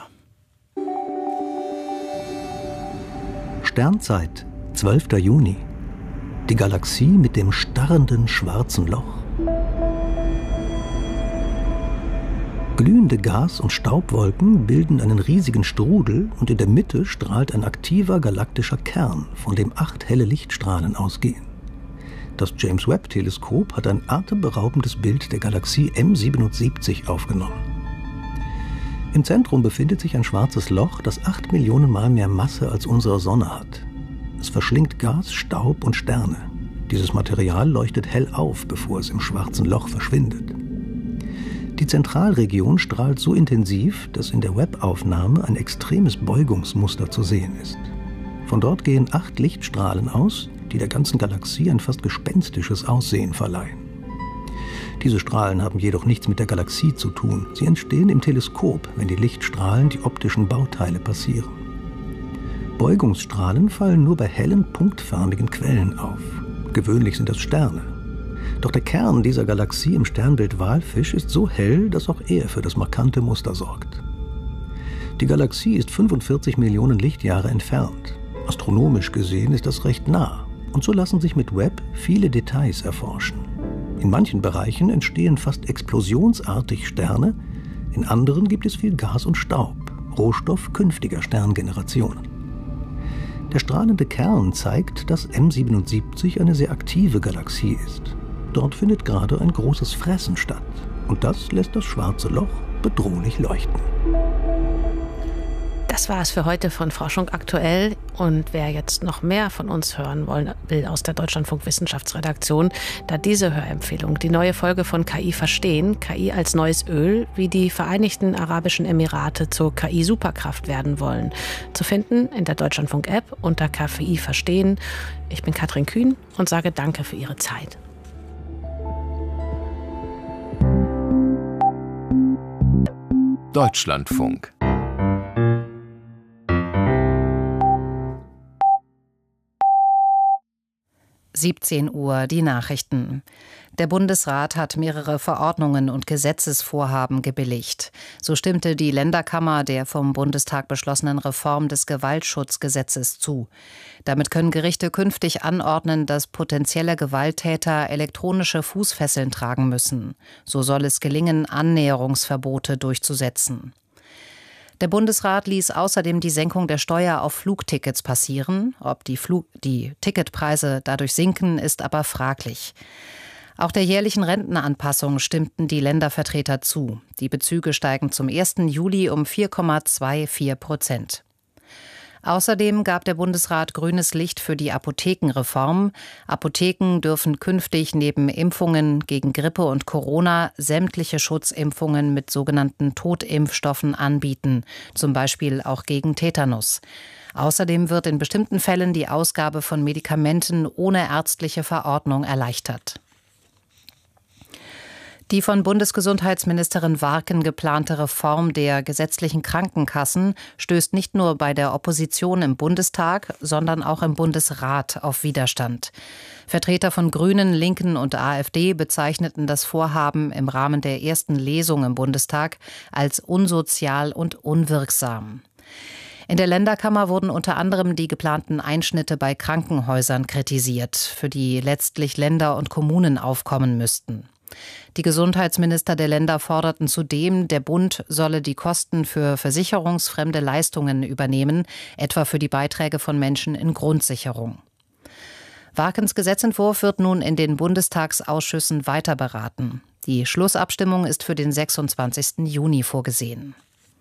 T: Sternzeit, 12. Juni. Die Galaxie mit dem starrenden schwarzen Loch. Glühende Gas- und Staubwolken bilden einen riesigen Strudel und in der Mitte strahlt ein aktiver galaktischer Kern, von dem 8 helle Lichtstrahlen ausgehen. Das James-Webb-Teleskop hat ein atemberaubendes Bild der Galaxie M77 aufgenommen. Im Zentrum befindet sich ein schwarzes Loch, das 8 Millionen Mal mehr Masse als unsere Sonne hat. Es verschlingt Gas, Staub und Sterne. Dieses Material leuchtet hell auf, bevor es im schwarzen Loch verschwindet. Die Zentralregion strahlt so intensiv, dass in der Webb-Aufnahme ein extremes Beugungsmuster zu sehen ist. Von dort gehen 8 Lichtstrahlen aus, die der ganzen Galaxie ein fast gespenstisches Aussehen verleihen. Diese Strahlen haben jedoch nichts mit der Galaxie zu tun. Sie entstehen im Teleskop, wenn die Lichtstrahlen die optischen Bauteile passieren. Beugungsstrahlen fallen nur bei hellen, punktförmigen Quellen auf. Gewöhnlich sind das Sterne. Doch der Kern dieser Galaxie im Sternbild Walfisch ist so hell, dass auch er für das markante Muster sorgt. Die Galaxie ist 45 Millionen Lichtjahre entfernt. Astronomisch gesehen ist das recht nah. Und so lassen sich mit Webb viele Details erforschen. In manchen Bereichen entstehen fast explosionsartig Sterne, in anderen gibt es viel Gas und Staub, Rohstoff künftiger Sterngenerationen. Der strahlende Kern zeigt, dass M77 eine sehr aktive Galaxie ist. Dort findet gerade ein großes Fressen statt. Und das lässt das schwarze Loch bedrohlich leuchten.
E: Das war es für heute von Forschung aktuell. Und wer jetzt noch mehr von uns hören will aus der Deutschlandfunk Wissenschaftsredaktion, da diese Hörempfehlung, die neue Folge von KI verstehen, KI als neues Öl, wie die Vereinigten Arabischen Emirate zur KI-Superkraft werden wollen, zu finden in der Deutschlandfunk-App unter KI verstehen. Ich bin Katrin Kühn und sage Danke für Ihre Zeit.
A: Deutschlandfunk.
C: Uhr die Nachrichten. Der Bundesrat hat mehrere Verordnungen und Gesetzesvorhaben gebilligt. So stimmte die Länderkammer der vom Bundestag beschlossenen Reform des Gewaltschutzgesetzes zu. Damit können Gerichte künftig anordnen, dass potenzielle Gewalttäter elektronische Fußfesseln tragen müssen. So soll es gelingen, Annäherungsverbote durchzusetzen. Der Bundesrat ließ außerdem die Senkung der Steuer auf Flugtickets passieren. Ob die Ticketpreise dadurch sinken, ist aber fraglich. Auch der jährlichen Rentenanpassung stimmten die Ländervertreter zu. Die Bezüge steigen zum 1. Juli um 4,24%. Außerdem gab der Bundesrat grünes Licht für die Apothekenreform. Apotheken dürfen künftig neben Impfungen gegen Grippe und Corona sämtliche Schutzimpfungen mit sogenannten Totimpfstoffen anbieten, zum Beispiel auch gegen Tetanus. Außerdem wird in bestimmten Fällen die Ausgabe von Medikamenten ohne ärztliche Verordnung erleichtert. Die von Bundesgesundheitsministerin Warken geplante Reform der gesetzlichen Krankenkassen stößt nicht nur bei der Opposition im Bundestag, sondern auch im Bundesrat auf Widerstand. Vertreter von Grünen, Linken und AfD bezeichneten das Vorhaben im Rahmen der ersten Lesung im Bundestag als unsozial und unwirksam. In der Länderkammer wurden unter anderem die geplanten Einschnitte bei Krankenhäusern kritisiert, für die letztlich Länder und Kommunen aufkommen müssten. Die Gesundheitsminister der Länder forderten zudem, der Bund solle die Kosten für versicherungsfremde Leistungen übernehmen, etwa für die Beiträge von Menschen in Grundsicherung. Warkens Gesetzentwurf wird nun in den Bundestagsausschüssen weiter beraten. Die Schlussabstimmung ist für den 26. Juni vorgesehen.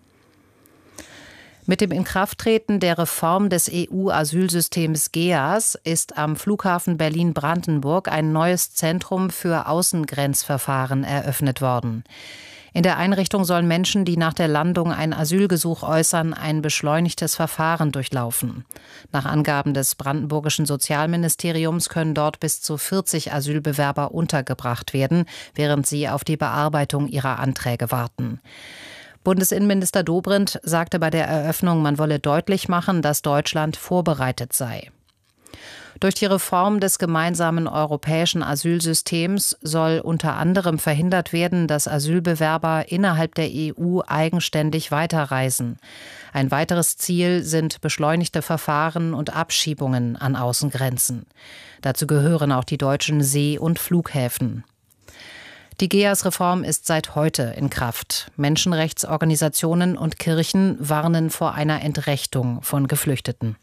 C: Mit dem Inkrafttreten der Reform des EU-Asylsystems GEAS ist am Flughafen Berlin-Brandenburg ein neues Zentrum für Außengrenzverfahren eröffnet worden. In der Einrichtung sollen Menschen, die nach der Landung ein Asylgesuch äußern, ein beschleunigtes Verfahren durchlaufen. Nach Angaben des brandenburgischen Sozialministeriums können dort bis zu 40 Asylbewerber untergebracht werden, während sie auf die Bearbeitung ihrer Anträge warten. Bundesinnenminister Dobrindt sagte bei der Eröffnung, man wolle deutlich machen, dass Deutschland vorbereitet sei. Durch die Reform des gemeinsamen europäischen Asylsystems soll unter anderem verhindert werden, dass Asylbewerber innerhalb der EU eigenständig weiterreisen. Ein weiteres Ziel sind beschleunigte Verfahren und Abschiebungen an Außengrenzen. Dazu gehören auch die deutschen See- und Flughäfen. Die GEAS-Reform ist seit heute in Kraft. Menschenrechtsorganisationen und Kirchen warnen vor einer Entrechtung von Geflüchteten.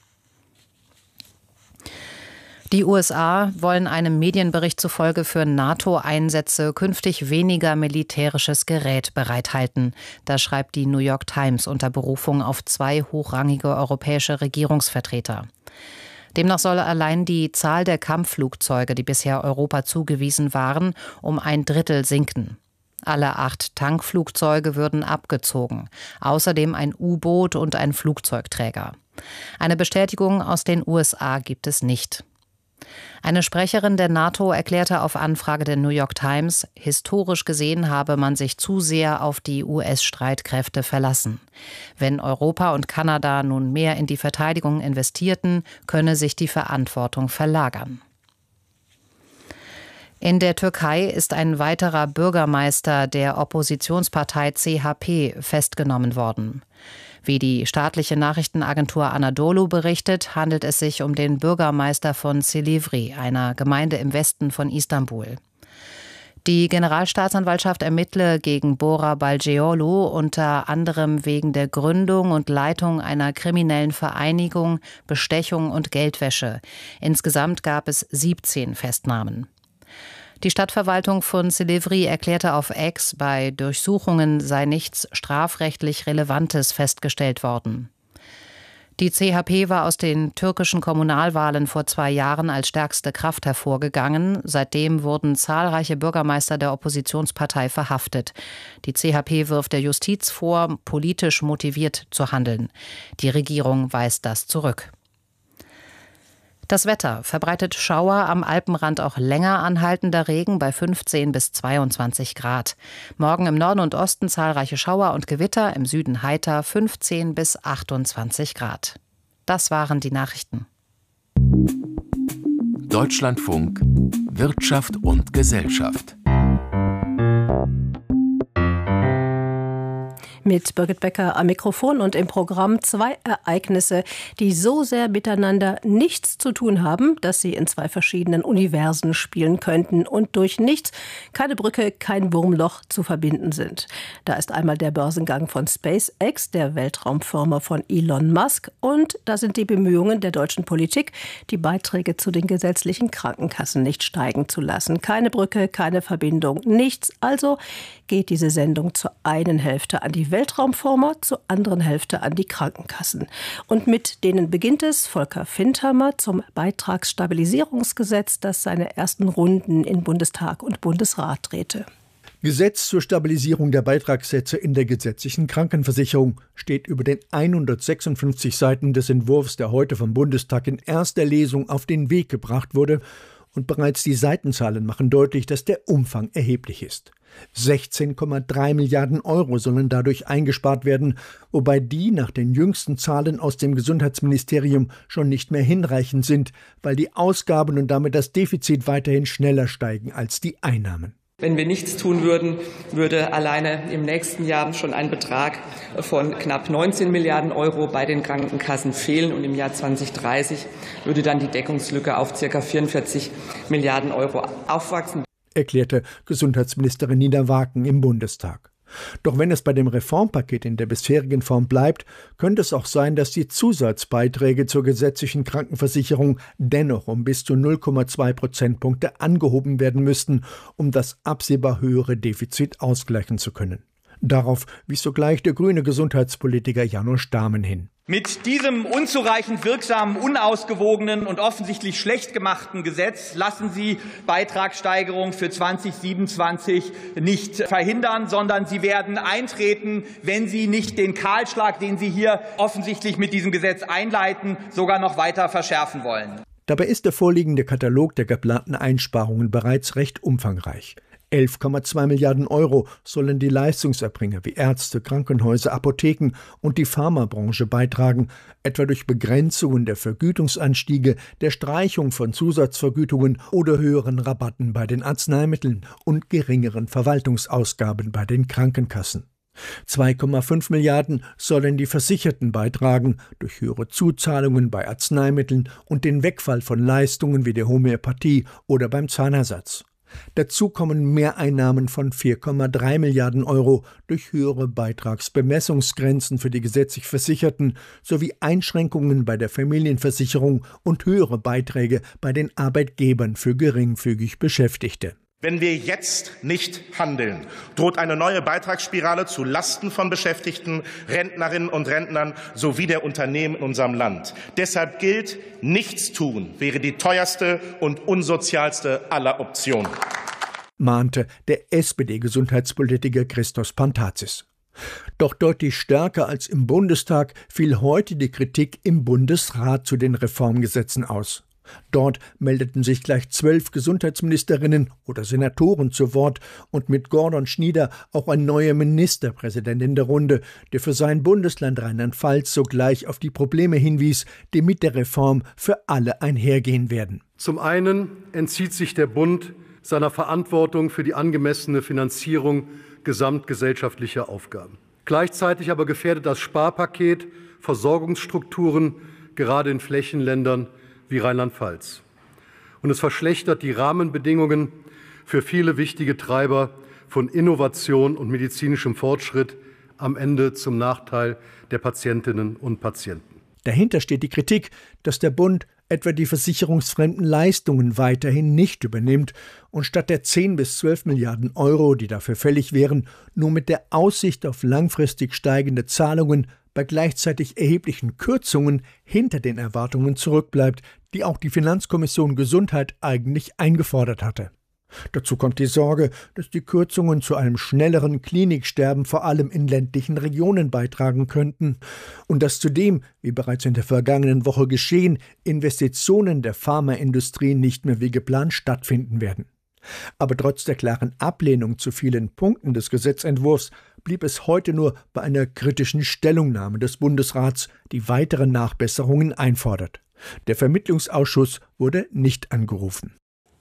C: Die USA wollen einem Medienbericht zufolge für NATO-Einsätze künftig weniger militärisches Gerät bereithalten. Das schreibt die New York Times unter Berufung auf 2 hochrangige europäische Regierungsvertreter. Demnach soll allein die Zahl der Kampfflugzeuge, die bisher Europa zugewiesen waren, um 1/3 sinken. Alle 8 Tankflugzeuge würden abgezogen, außerdem ein U-Boot und ein Flugzeugträger. Eine Bestätigung aus den USA gibt es nicht. Eine Sprecherin der NATO erklärte auf Anfrage der New York Times, historisch gesehen habe man sich zu sehr auf die US-Streitkräfte verlassen. Wenn Europa und Kanada nun mehr in die Verteidigung investierten, könne sich die Verantwortung verlagern. In der Türkei ist ein weiterer Bürgermeister der Oppositionspartei CHP festgenommen worden. Wie die staatliche Nachrichtenagentur Anadolu berichtet, handelt es sich um den Bürgermeister von Silivri, einer Gemeinde im Westen von Istanbul. Die Generalstaatsanwaltschaft ermittle gegen Bora Balceoğlu unter anderem wegen der Gründung und Leitung einer kriminellen Vereinigung, Bestechung und Geldwäsche. Insgesamt gab es 17 Festnahmen. Die Stadtverwaltung von Silivri erklärte auf X, bei Durchsuchungen sei nichts strafrechtlich Relevantes festgestellt worden. Die CHP war aus den türkischen Kommunalwahlen vor 2 Jahren als stärkste Kraft hervorgegangen. Seitdem wurden zahlreiche Bürgermeister der Oppositionspartei verhaftet. Die CHP wirft der Justiz vor, politisch motiviert zu handeln. Die Regierung weist das zurück. Das Wetter verbreitet Schauer, am Alpenrand auch länger anhaltender Regen bei 15 bis 22 Grad. Morgen im Norden und Osten zahlreiche Schauer und Gewitter, im Süden heiter 15 bis 28 Grad. Das waren die Nachrichten.
A: Deutschlandfunk Wirtschaft und Gesellschaft.
U: Mit Birgit Becker am Mikrofon und im Programm 2 Ereignisse, die so sehr miteinander nichts zu tun haben, dass sie in 2 verschiedenen Universen spielen könnten und durch nichts, keine Brücke, kein Wurmloch zu verbinden sind. Da ist einmal der Börsengang von SpaceX, der Weltraumfirma von Elon Musk, und da sind die Bemühungen der deutschen Politik, die Beiträge zu den gesetzlichen Krankenkassen nicht steigen zu lassen. Keine Brücke, keine Verbindung, nichts. Also geht diese Sendung zur einen Hälfte an die Weltraumfonds, zur anderen Hälfte an die Krankenkassen. Und mit denen beginnt es Volker Findhammer zum Beitragsstabilisierungsgesetz, das seine ersten Runden in Bundestag und Bundesrat drehte.
B: Gesetz zur Stabilisierung der Beitragssätze in der gesetzlichen Krankenversicherung steht über den 156 Seiten des Entwurfs, der heute vom Bundestag in erster Lesung auf den Weg gebracht wurde. Und bereits die Seitenzahlen machen deutlich, dass der Umfang erheblich ist. 16,3 Milliarden Euro sollen dadurch eingespart werden, wobei die nach den jüngsten Zahlen aus dem Gesundheitsministerium schon nicht mehr hinreichend sind, weil die Ausgaben und damit das Defizit weiterhin schneller steigen als die Einnahmen.
V: Wenn wir nichts tun würden, würde alleine im nächsten Jahr schon ein Betrag von knapp 19 Milliarden Euro bei den Krankenkassen fehlen. Und im Jahr 2030 würde dann die Deckungslücke auf ca. 44 Milliarden Euro aufwachsen,
B: erklärte Gesundheitsministerin Nina Waken im Bundestag. Doch wenn es bei dem Reformpaket in der bisherigen Form bleibt, könnte es auch sein, dass die Zusatzbeiträge zur gesetzlichen Krankenversicherung dennoch um bis zu 0,2 Prozentpunkte angehoben werden müssten, um das absehbar höhere Defizit ausgleichen zu können. Darauf wies sogleich der grüne Gesundheitspolitiker Janosch Dahmen hin.
W: Mit diesem unzureichend wirksamen, unausgewogenen und offensichtlich schlecht gemachten Gesetz lassen Sie Beitragssteigerung für 2027 nicht verhindern, sondern sie werden eintreten, wenn Sie nicht den Kahlschlag, den Sie hier offensichtlich mit diesem Gesetz einleiten, sogar noch weiter verschärfen wollen.
B: Dabei ist der vorliegende Katalog der geplanten Einsparungen bereits recht umfangreich. 11,2 Milliarden Euro sollen die Leistungserbringer wie Ärzte, Krankenhäuser, Apotheken und die Pharmabranche beitragen, etwa durch Begrenzungen der Vergütungsanstiege, der Streichung von Zusatzvergütungen oder höheren Rabatten bei den Arzneimitteln und geringeren Verwaltungsausgaben bei den Krankenkassen. 2,5 Milliarden sollen die Versicherten beitragen, durch höhere Zuzahlungen bei Arzneimitteln und den Wegfall von Leistungen wie der Homöopathie oder beim Zahnersatz. Dazu kommen Mehreinnahmen von 4,3 Milliarden Euro durch höhere Beitragsbemessungsgrenzen für die gesetzlich Versicherten sowie Einschränkungen bei der Familienversicherung und höhere Beiträge bei den Arbeitgebern für geringfügig Beschäftigte.
X: Wenn wir jetzt nicht handeln, droht eine neue Beitragsspirale zu Lasten von Beschäftigten, Rentnerinnen und Rentnern sowie der Unternehmen in unserem Land. Deshalb gilt, nichts tun wäre die teuerste und unsozialste aller Optionen,
B: mahnte der SPD-Gesundheitspolitiker Christos Pantazis. Doch deutlich stärker als im Bundestag fiel heute die Kritik im Bundesrat zu den Reformgesetzen aus. Dort meldeten sich gleich 12 Gesundheitsministerinnen oder Senatoren zu Wort und mit Gordon Schnieder auch ein neuer Ministerpräsident in der Runde, der für sein Bundesland Rheinland-Pfalz sogleich auf die Probleme hinwies, die mit der Reform für alle einhergehen werden.
Y: Zum einen entzieht sich der Bund seiner Verantwortung für die angemessene Finanzierung gesamtgesellschaftlicher Aufgaben. Gleichzeitig aber gefährdet das Sparpaket Versorgungsstrukturen, gerade in Flächenländern wie Rheinland-Pfalz. Und es verschlechtert die Rahmenbedingungen für viele wichtige Treiber von Innovation und medizinischem Fortschritt, am Ende zum Nachteil der Patientinnen und Patienten.
B: Dahinter steht die Kritik, dass der Bund etwa die versicherungsfremden Leistungen weiterhin nicht übernimmt und statt der 10 bis 12 Milliarden Euro, die dafür fällig wären, nur mit der Aussicht auf langfristig steigende Zahlungen bei gleichzeitig erheblichen Kürzungen hinter den Erwartungen zurückbleibt, die auch die Finanzkommission Gesundheit eigentlich eingefordert hatte. Dazu kommt die Sorge, dass die Kürzungen zu einem schnelleren Kliniksterben vor allem in ländlichen Regionen beitragen könnten und dass zudem, wie bereits in der vergangenen Woche geschehen, Investitionen der Pharmaindustrie nicht mehr wie geplant stattfinden werden. Aber trotz der klaren Ablehnung zu vielen Punkten des Gesetzentwurfs blieb es heute nur bei einer kritischen Stellungnahme des Bundesrats, die weitere Nachbesserungen einfordert. Der Vermittlungsausschuss wurde nicht angerufen.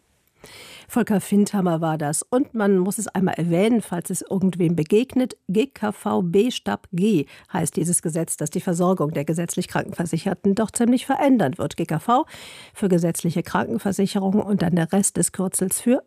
U: Volker Findhammer war das. Und man muss es einmal erwähnen, falls es irgendwem begegnet. GKVB Stab G heißt dieses Gesetz, das die Versorgung der gesetzlich Krankenversicherten doch ziemlich verändern wird. GKV für gesetzliche Krankenversicherung und dann der Rest des Kürzels für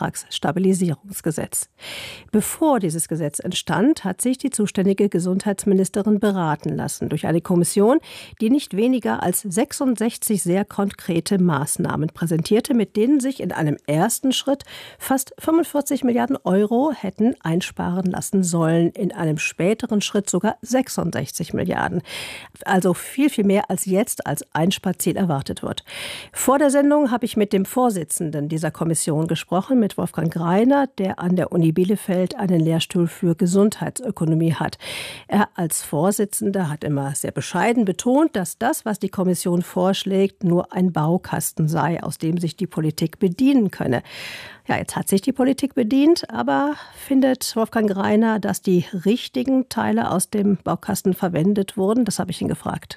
U: Beitragsstabilisierungsgesetz. Bevor dieses Gesetz entstand, hat sich die zuständige Gesundheitsministerin beraten lassen durch eine Kommission, die nicht weniger als 66 sehr konkrete Maßnahmen präsentierte, mit denen sich in einem ersten ersten Schritt fast 45 Milliarden Euro hätten einsparen lassen sollen, in einem späteren Schritt sogar 66 Milliarden. Also viel, viel mehr als jetzt als Einsparziel erwartet wird. Vor der Sendung habe ich mit dem Vorsitzenden dieser Kommission gesprochen, mit Wolfgang Greiner, der an der Uni Bielefeld einen Lehrstuhl für Gesundheitsökonomie hat. Er als Vorsitzender hat immer sehr bescheiden betont, dass das, was die Kommission vorschlägt, nur ein Baukasten sei, aus dem sich die Politik bedienen könne. Ja, jetzt hat sich die Politik bedient, aber findet Wolfgang Greiner, dass die richtigen Teile aus dem Baukasten verwendet wurden? Das habe ich ihn gefragt.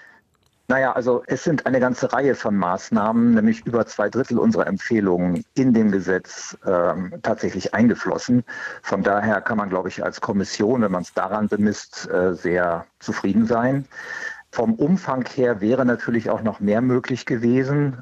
D: Naja, also es sind eine ganze Reihe von Maßnahmen, nämlich über 2/3 unserer Empfehlungen in dem Gesetz tatsächlich eingeflossen. Von daher kann man, glaube ich, als Kommission, wenn man es daran bemisst, sehr zufrieden sein. Vom Umfang her wäre natürlich auch noch mehr möglich gewesen.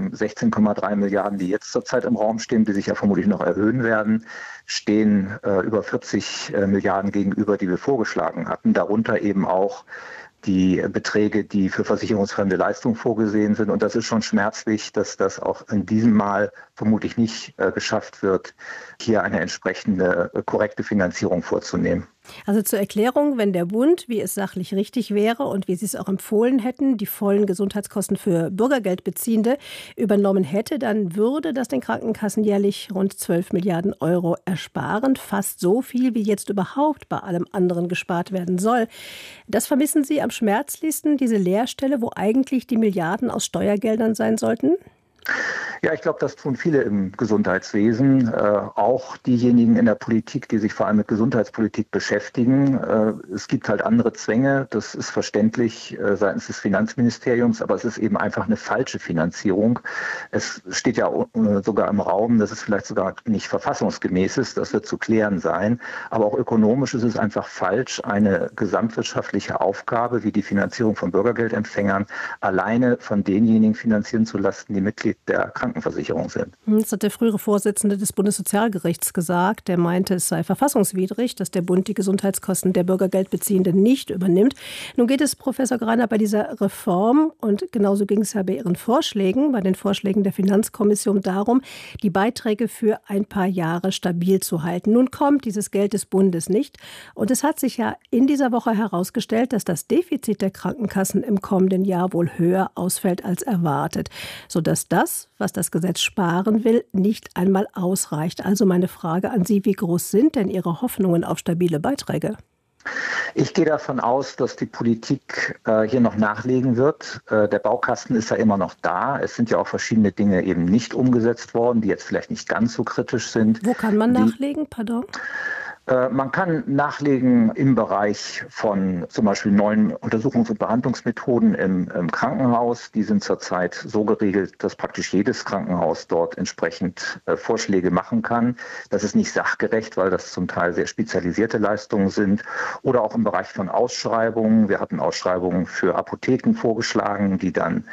D: 16,3 Milliarden, die jetzt zurzeit im Raum stehen, die sich ja vermutlich noch erhöhen werden, stehen über 40 Milliarden gegenüber, die wir vorgeschlagen hatten. Darunter eben auch die Beträge, die für versicherungsfremde Leistungen vorgesehen sind. Und das ist schon schmerzlich, dass das auch in diesem Mal vermutlich nicht geschafft wird, hier eine entsprechende korrekte Finanzierung vorzunehmen.
U: Also zur Erklärung, wenn der Bund, wie es sachlich richtig wäre und wie Sie es auch empfohlen hätten, die vollen Gesundheitskosten für Bürgergeldbeziehende übernommen hätte, dann würde das den Krankenkassen jährlich rund 12 Milliarden Euro ersparen. Fast so viel, wie jetzt überhaupt bei allem anderen gespart werden soll. Das vermissen Sie am schmerzlichsten, diese Leerstelle, wo eigentlich die Milliarden aus Steuergeldern sein sollten?
D: Ja, ich glaube, das tun viele im Gesundheitswesen, auch diejenigen in der Politik, die sich vor allem mit Gesundheitspolitik beschäftigen. Es gibt halt andere Zwänge, das ist verständlich seitens des Finanzministeriums, aber es ist eben einfach eine falsche Finanzierung. Es steht ja sogar im Raum, dass es vielleicht sogar nicht verfassungsgemäß ist, das wird zu klären sein. Aber auch ökonomisch ist es einfach falsch, eine gesamtwirtschaftliche Aufgabe wie die Finanzierung von Bürgergeldempfängern alleine von denjenigen finanzieren zu lassen, die Mitglied der Krankenversicherung sind.
U: Das hat der frühere Vorsitzende des Bundessozialgerichts gesagt. Der meinte, es sei verfassungswidrig, dass der Bund die Gesundheitskosten der Bürgergeldbeziehenden nicht übernimmt. Nun geht es, Professor Greiner, bei dieser Reform, und genauso ging es ja bei Ihren Vorschlägen, bei den Vorschlägen der Finanzkommission darum, die Beiträge für ein paar Jahre stabil zu halten. Nun kommt dieses Geld des Bundes nicht. Und es hat sich ja in dieser Woche herausgestellt, dass das Defizit der Krankenkassen im kommenden Jahr wohl höher ausfällt als erwartet, sodass das, was das Gesetz sparen will, nicht einmal ausreicht. Also meine Frage an Sie, wie groß sind denn Ihre Hoffnungen auf stabile Beiträge?
D: Ich gehe davon aus, dass die Politik hier noch nachlegen wird. Der Baukasten ist ja immer noch da. Es sind ja auch verschiedene Dinge eben nicht umgesetzt worden, die jetzt vielleicht nicht ganz so kritisch sind.
U: Wo kann man nachlegen, pardon?
D: Man kann nachlegen im Bereich von zum Beispiel neuen Untersuchungs- und Behandlungsmethoden im Krankenhaus. Die sind zurzeit so geregelt, dass praktisch jedes Krankenhaus dort entsprechend Vorschläge machen kann. Das ist nicht sachgerecht, weil das zum Teil sehr spezialisierte Leistungen sind. Oder auch im Bereich von Ausschreibungen. Wir hatten Ausschreibungen für Apotheken vorgeschlagen, die dann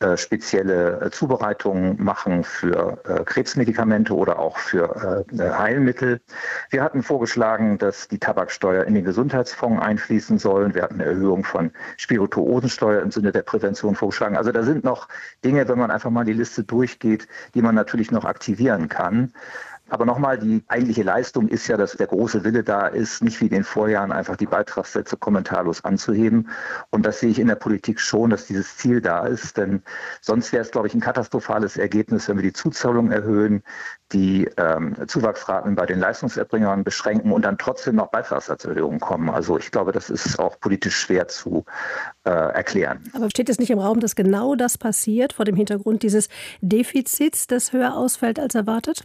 D: spezielle Zubereitungen machen für Krebsmedikamente oder auch für Heilmittel. Wir hatten vorgeschlagen, dass die Tabaksteuer in den Gesundheitsfonds einfließen soll. Wir hatten eine Erhöhung von Spirituosensteuer im Sinne der Prävention vorgeschlagen. Also da sind noch Dinge, wenn man einfach mal die Liste durchgeht, die man natürlich noch aktivieren kann. Aber nochmal, die eigentliche Leistung ist ja, dass der große Wille da ist, nicht wie in den Vorjahren einfach die Beitragssätze kommentarlos anzuheben. Und das sehe ich in der Politik schon, dass dieses Ziel da ist. Denn sonst wäre es, glaube ich, ein katastrophales Ergebnis, wenn wir die Zuzahlung erhöhen, die Zuwachsraten bei den Leistungserbringern beschränken und dann trotzdem noch Beitragssatzerhöhungen kommen. Also ich glaube, das ist auch politisch schwer zu erklären.
U: Aber steht es nicht im Raum, dass genau das passiert vor dem Hintergrund dieses Defizits, das höher ausfällt als erwartet?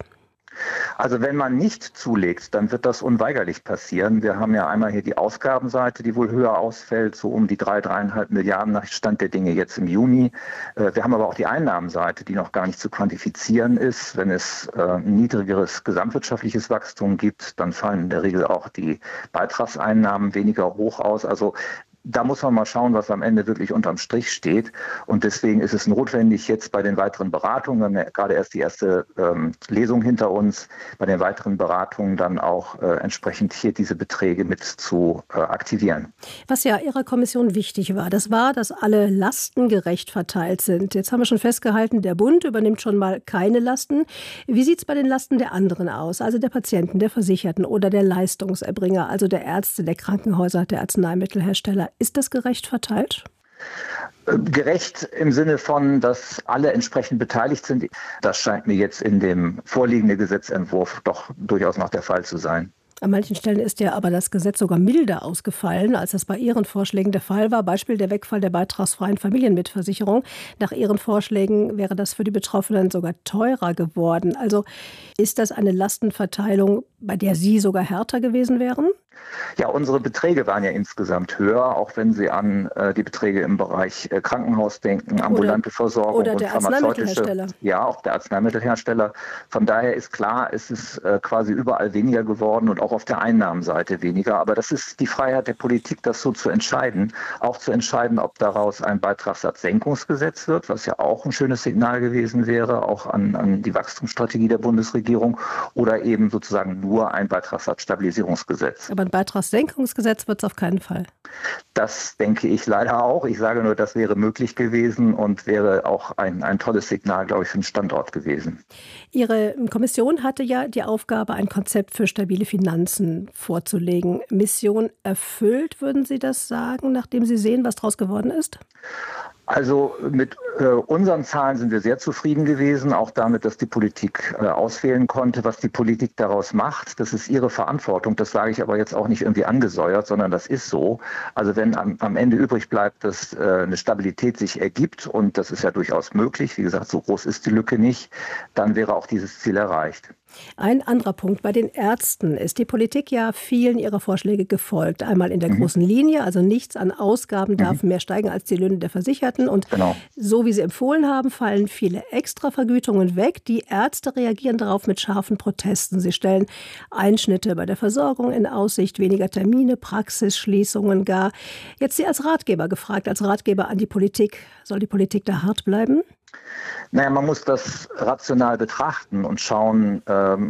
D: Also wenn man nicht zulegt, dann wird das unweigerlich passieren. Wir haben ja einmal hier die Ausgabenseite, die wohl höher ausfällt, so um die 3,5 Milliarden nach Stand der Dinge jetzt im Juni. Wir haben aber auch die Einnahmenseite, die noch gar nicht zu quantifizieren ist. Wenn es ein niedrigeres gesamtwirtschaftliches Wachstum gibt, dann fallen in der Regel auch die Beitragseinnahmen weniger hoch aus. Also da muss man mal schauen, was am Ende wirklich unterm Strich steht. Und deswegen ist es notwendig, jetzt bei den weiteren Beratungen, wir haben ja gerade erst die erste Lesung hinter uns, bei den weiteren Beratungen dann auch entsprechend hier diese Beträge mit zu aktivieren.
U: Was ja Ihrer Kommission wichtig war, das war, dass alle Lasten gerecht verteilt sind. Jetzt haben wir schon festgehalten, der Bund übernimmt schon mal keine Lasten. Wie sieht es bei den Lasten der anderen aus? Also der Patienten, der Versicherten oder der Leistungserbringer, also der Ärzte, der Krankenhäuser, der Arzneimittelhersteller. Ist das gerecht verteilt?
D: Gerecht im Sinne von, dass alle entsprechend beteiligt sind. Das scheint mir jetzt in dem vorliegenden Gesetzentwurf doch durchaus noch der Fall zu sein.
U: An manchen Stellen ist ja aber das Gesetz sogar milder ausgefallen, als das bei Ihren Vorschlägen der Fall war. Beispiel der Wegfall der beitragsfreien Familienmitversicherung. Nach Ihren Vorschlägen wäre das für die Betroffenen sogar teurer geworden. Also ist das eine Lastenverteilung, bei der Sie sogar härter gewesen wären?
D: Ja, unsere Beträge waren ja insgesamt höher, auch wenn Sie an die Beträge im Bereich Krankenhaus denken, ambulante Versorgung
U: oder der
D: und
U: Arzneimittelhersteller.
D: Ja, auch der Arzneimittelhersteller. Von daher ist klar, es ist quasi überall weniger geworden und auch auf der Einnahmenseite weniger. Aber das ist die Freiheit der Politik, das so zu entscheiden. Auch zu entscheiden, ob daraus ein Beitragssatzsenkungsgesetz wird, was ja auch ein schönes Signal gewesen wäre, auch an die Wachstumsstrategie der Bundesregierung, oder eben sozusagen nur ein Beitragssatzstabilisierungsgesetz.
U: Aber ein Beitragssenkungsgesetz wird es auf keinen Fall.
D: Das denke ich leider auch. Ich sage nur, das wäre möglich gewesen und wäre auch ein tolles Signal, glaube ich, für den Standort gewesen.
U: Ihre Kommission hatte ja die Aufgabe, ein Konzept für stabile Finanzen vorzulegen. Mission erfüllt, würden Sie das sagen, nachdem Sie sehen, was daraus geworden ist?
D: Also mit unseren Zahlen sind wir sehr zufrieden gewesen, auch damit, dass die Politik auswählen konnte, was die Politik daraus macht. Das ist ihre Verantwortung, das sage ich aber jetzt auch nicht irgendwie angesäuert, sondern das ist so. Also wenn am Ende übrig bleibt, dass eine Stabilität sich ergibt, und das ist ja durchaus möglich, wie gesagt, so groß ist die Lücke nicht, dann wäre auch dieses Ziel erreicht.
U: Ein anderer Punkt. Bei den Ärzten ist die Politik ja vielen ihrer Vorschläge gefolgt. Einmal in der großen Linie, also nichts an Ausgaben darf mehr steigen als die Löhne der Versicherten. Und so wie Sie empfohlen haben, fallen viele Extravergütungen weg. Die Ärzte reagieren darauf mit scharfen Protesten. Sie stellen Einschnitte bei der Versorgung in Aussicht, weniger Termine, Praxisschließungen gar. Jetzt Sie als Ratgeber gefragt, als Ratgeber an die Politik. Soll die Politik da hart bleiben?
D: Naja, man muss das rational betrachten und schauen,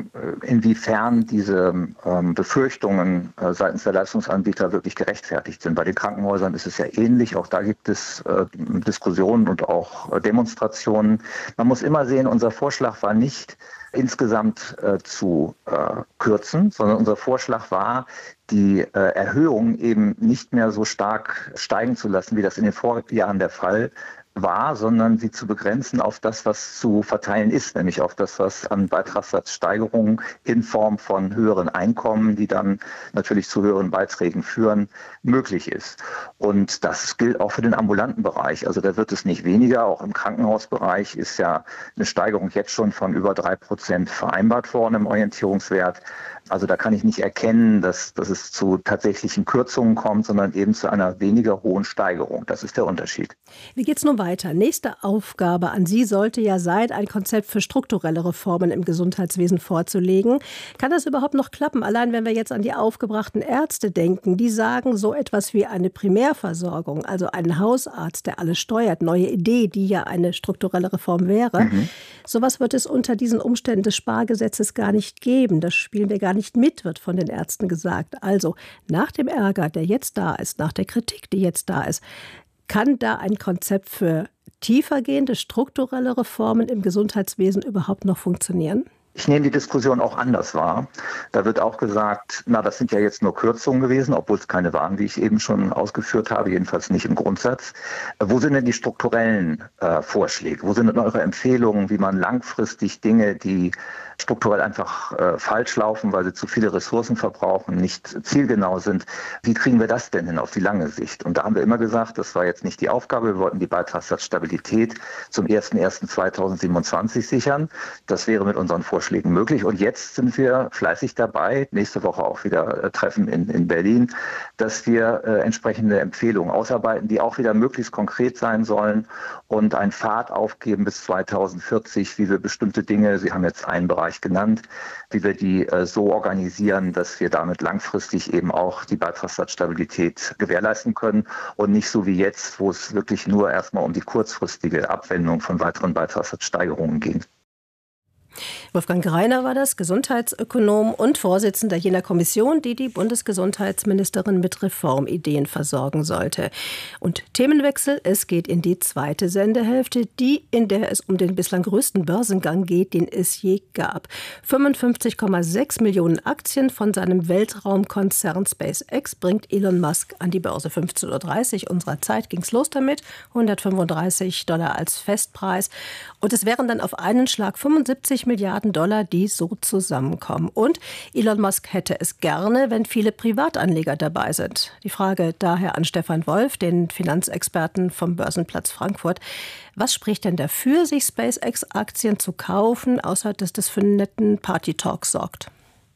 D: inwiefern diese Befürchtungen seitens der Leistungsanbieter wirklich gerechtfertigt sind. Bei den Krankenhäusern ist es ja ähnlich. Auch da gibt es Diskussionen und auch Demonstrationen. Man muss immer sehen, unser Vorschlag war nicht insgesamt zu kürzen, sondern unser Vorschlag war, die Erhöhung eben nicht mehr so stark steigen zu lassen, wie das in den Vorjahren der Fall war, sondern sie zu begrenzen auf das, was zu verteilen ist, nämlich auf das, was an Beitragssatzsteigerungen in Form von höheren Einkommen, die dann natürlich zu höheren Beiträgen führen, möglich ist. Und das gilt auch für den ambulanten Bereich. Also da wird es nicht weniger. Auch im Krankenhausbereich ist ja eine Steigerung jetzt schon von über 3% vereinbart worden im Orientierungswert. Also da kann ich nicht erkennen, dass es zu tatsächlichen Kürzungen kommt, sondern eben zu einer weniger hohen Steigerung. Das ist der Unterschied.
U: Wie geht es nun weiter? Nächste Aufgabe an Sie sollte ja sein, ein Konzept für strukturelle Reformen im Gesundheitswesen vorzulegen. Kann das überhaupt noch klappen? Allein wenn wir jetzt an die aufgebrachten Ärzte denken, die sagen so etwas wie eine Primärversorgung, also einen Hausarzt, der alles steuert, neue Idee, die ja eine strukturelle Reform wäre. Sowas wird es unter diesen Umständen des Spargesetzes gar nicht geben. Das spielen wir gar nicht mit, wird von den Ärzten gesagt. Also nach dem Ärger, der jetzt da ist, nach der Kritik, die jetzt da ist, kann da ein Konzept für tiefergehende strukturelle Reformen im Gesundheitswesen überhaupt noch funktionieren?
D: Ich nehme die Diskussion auch anders wahr. Da wird auch gesagt, das sind ja jetzt nur Kürzungen gewesen, obwohl es keine waren, wie ich eben schon ausgeführt habe, jedenfalls nicht im Grundsatz. Wo sind denn die strukturellen Vorschläge? Wo sind denn eure Empfehlungen, wie man langfristig Dinge, die strukturell einfach falsch laufen, weil sie zu viele Ressourcen verbrauchen, nicht zielgenau sind, wie kriegen wir das denn hin auf die lange Sicht? Und da haben wir immer gesagt, das war jetzt nicht die Aufgabe, wir wollten die Beitragssatzstabilität zum 01.01.2027 sichern. Das wäre mit unseren Vorschlägen Vorschlägen möglich. Und jetzt sind wir fleißig dabei, nächste Woche auch wieder Treffen in Berlin, dass wir entsprechende Empfehlungen ausarbeiten, die auch wieder möglichst konkret sein sollen und einen Pfad aufgeben bis 2040, wie wir bestimmte Dinge, Sie haben jetzt einen Bereich genannt, wie wir die so organisieren, dass wir damit langfristig eben auch die Beitragssatzstabilität gewährleisten können und nicht so wie jetzt, wo es wirklich nur erstmal um die kurzfristige Abwendung von weiteren Beitragssatzsteigerungen ging.
U: Wolfgang Greiner war das, Gesundheitsökonom und Vorsitzender jener Kommission, die die Bundesgesundheitsministerin mit Reformideen versorgen sollte. Und Themenwechsel, es geht in die zweite Sendehälfte, die, in der es um den bislang größten Börsengang geht, den es je gab. 55,6 Millionen Aktien von seinem Weltraumkonzern SpaceX bringt Elon Musk an die Börse. 15:30 Uhr unserer Zeit ging es los damit, $135 als Festpreis. Und es wären dann auf einen Schlag 75 Milliarden $, die so zusammenkommen. Und Elon Musk hätte es gerne, wenn viele Privatanleger dabei sind. Die Frage daher an Stefan Wolf, den Finanzexperten vom Börsenplatz Frankfurt. Was spricht denn dafür, sich SpaceX-Aktien zu kaufen, außer dass das für einen netten Party-Talk sorgt?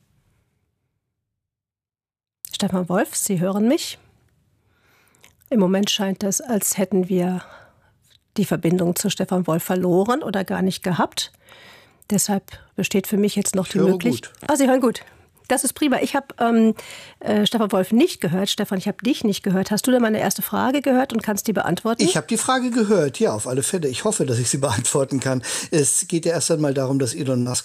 U: Stefan Wolf, Sie hören mich. Im Moment scheint es, als hätten wir die Verbindung zu Stefan Wolf verloren oder gar nicht gehabt. Deshalb besteht für mich jetzt noch die Möglichkeit. Sie hören gut. Das ist prima. Ich habe Stefan Wolf nicht gehört. Stefan, ich habe dich nicht gehört. Hast du denn meine erste Frage gehört und kannst die beantworten?
F: Ich habe die Frage gehört, ja, auf alle Fälle. Ich hoffe, dass ich sie beantworten kann. Es geht ja erst einmal darum, dass Elon Musk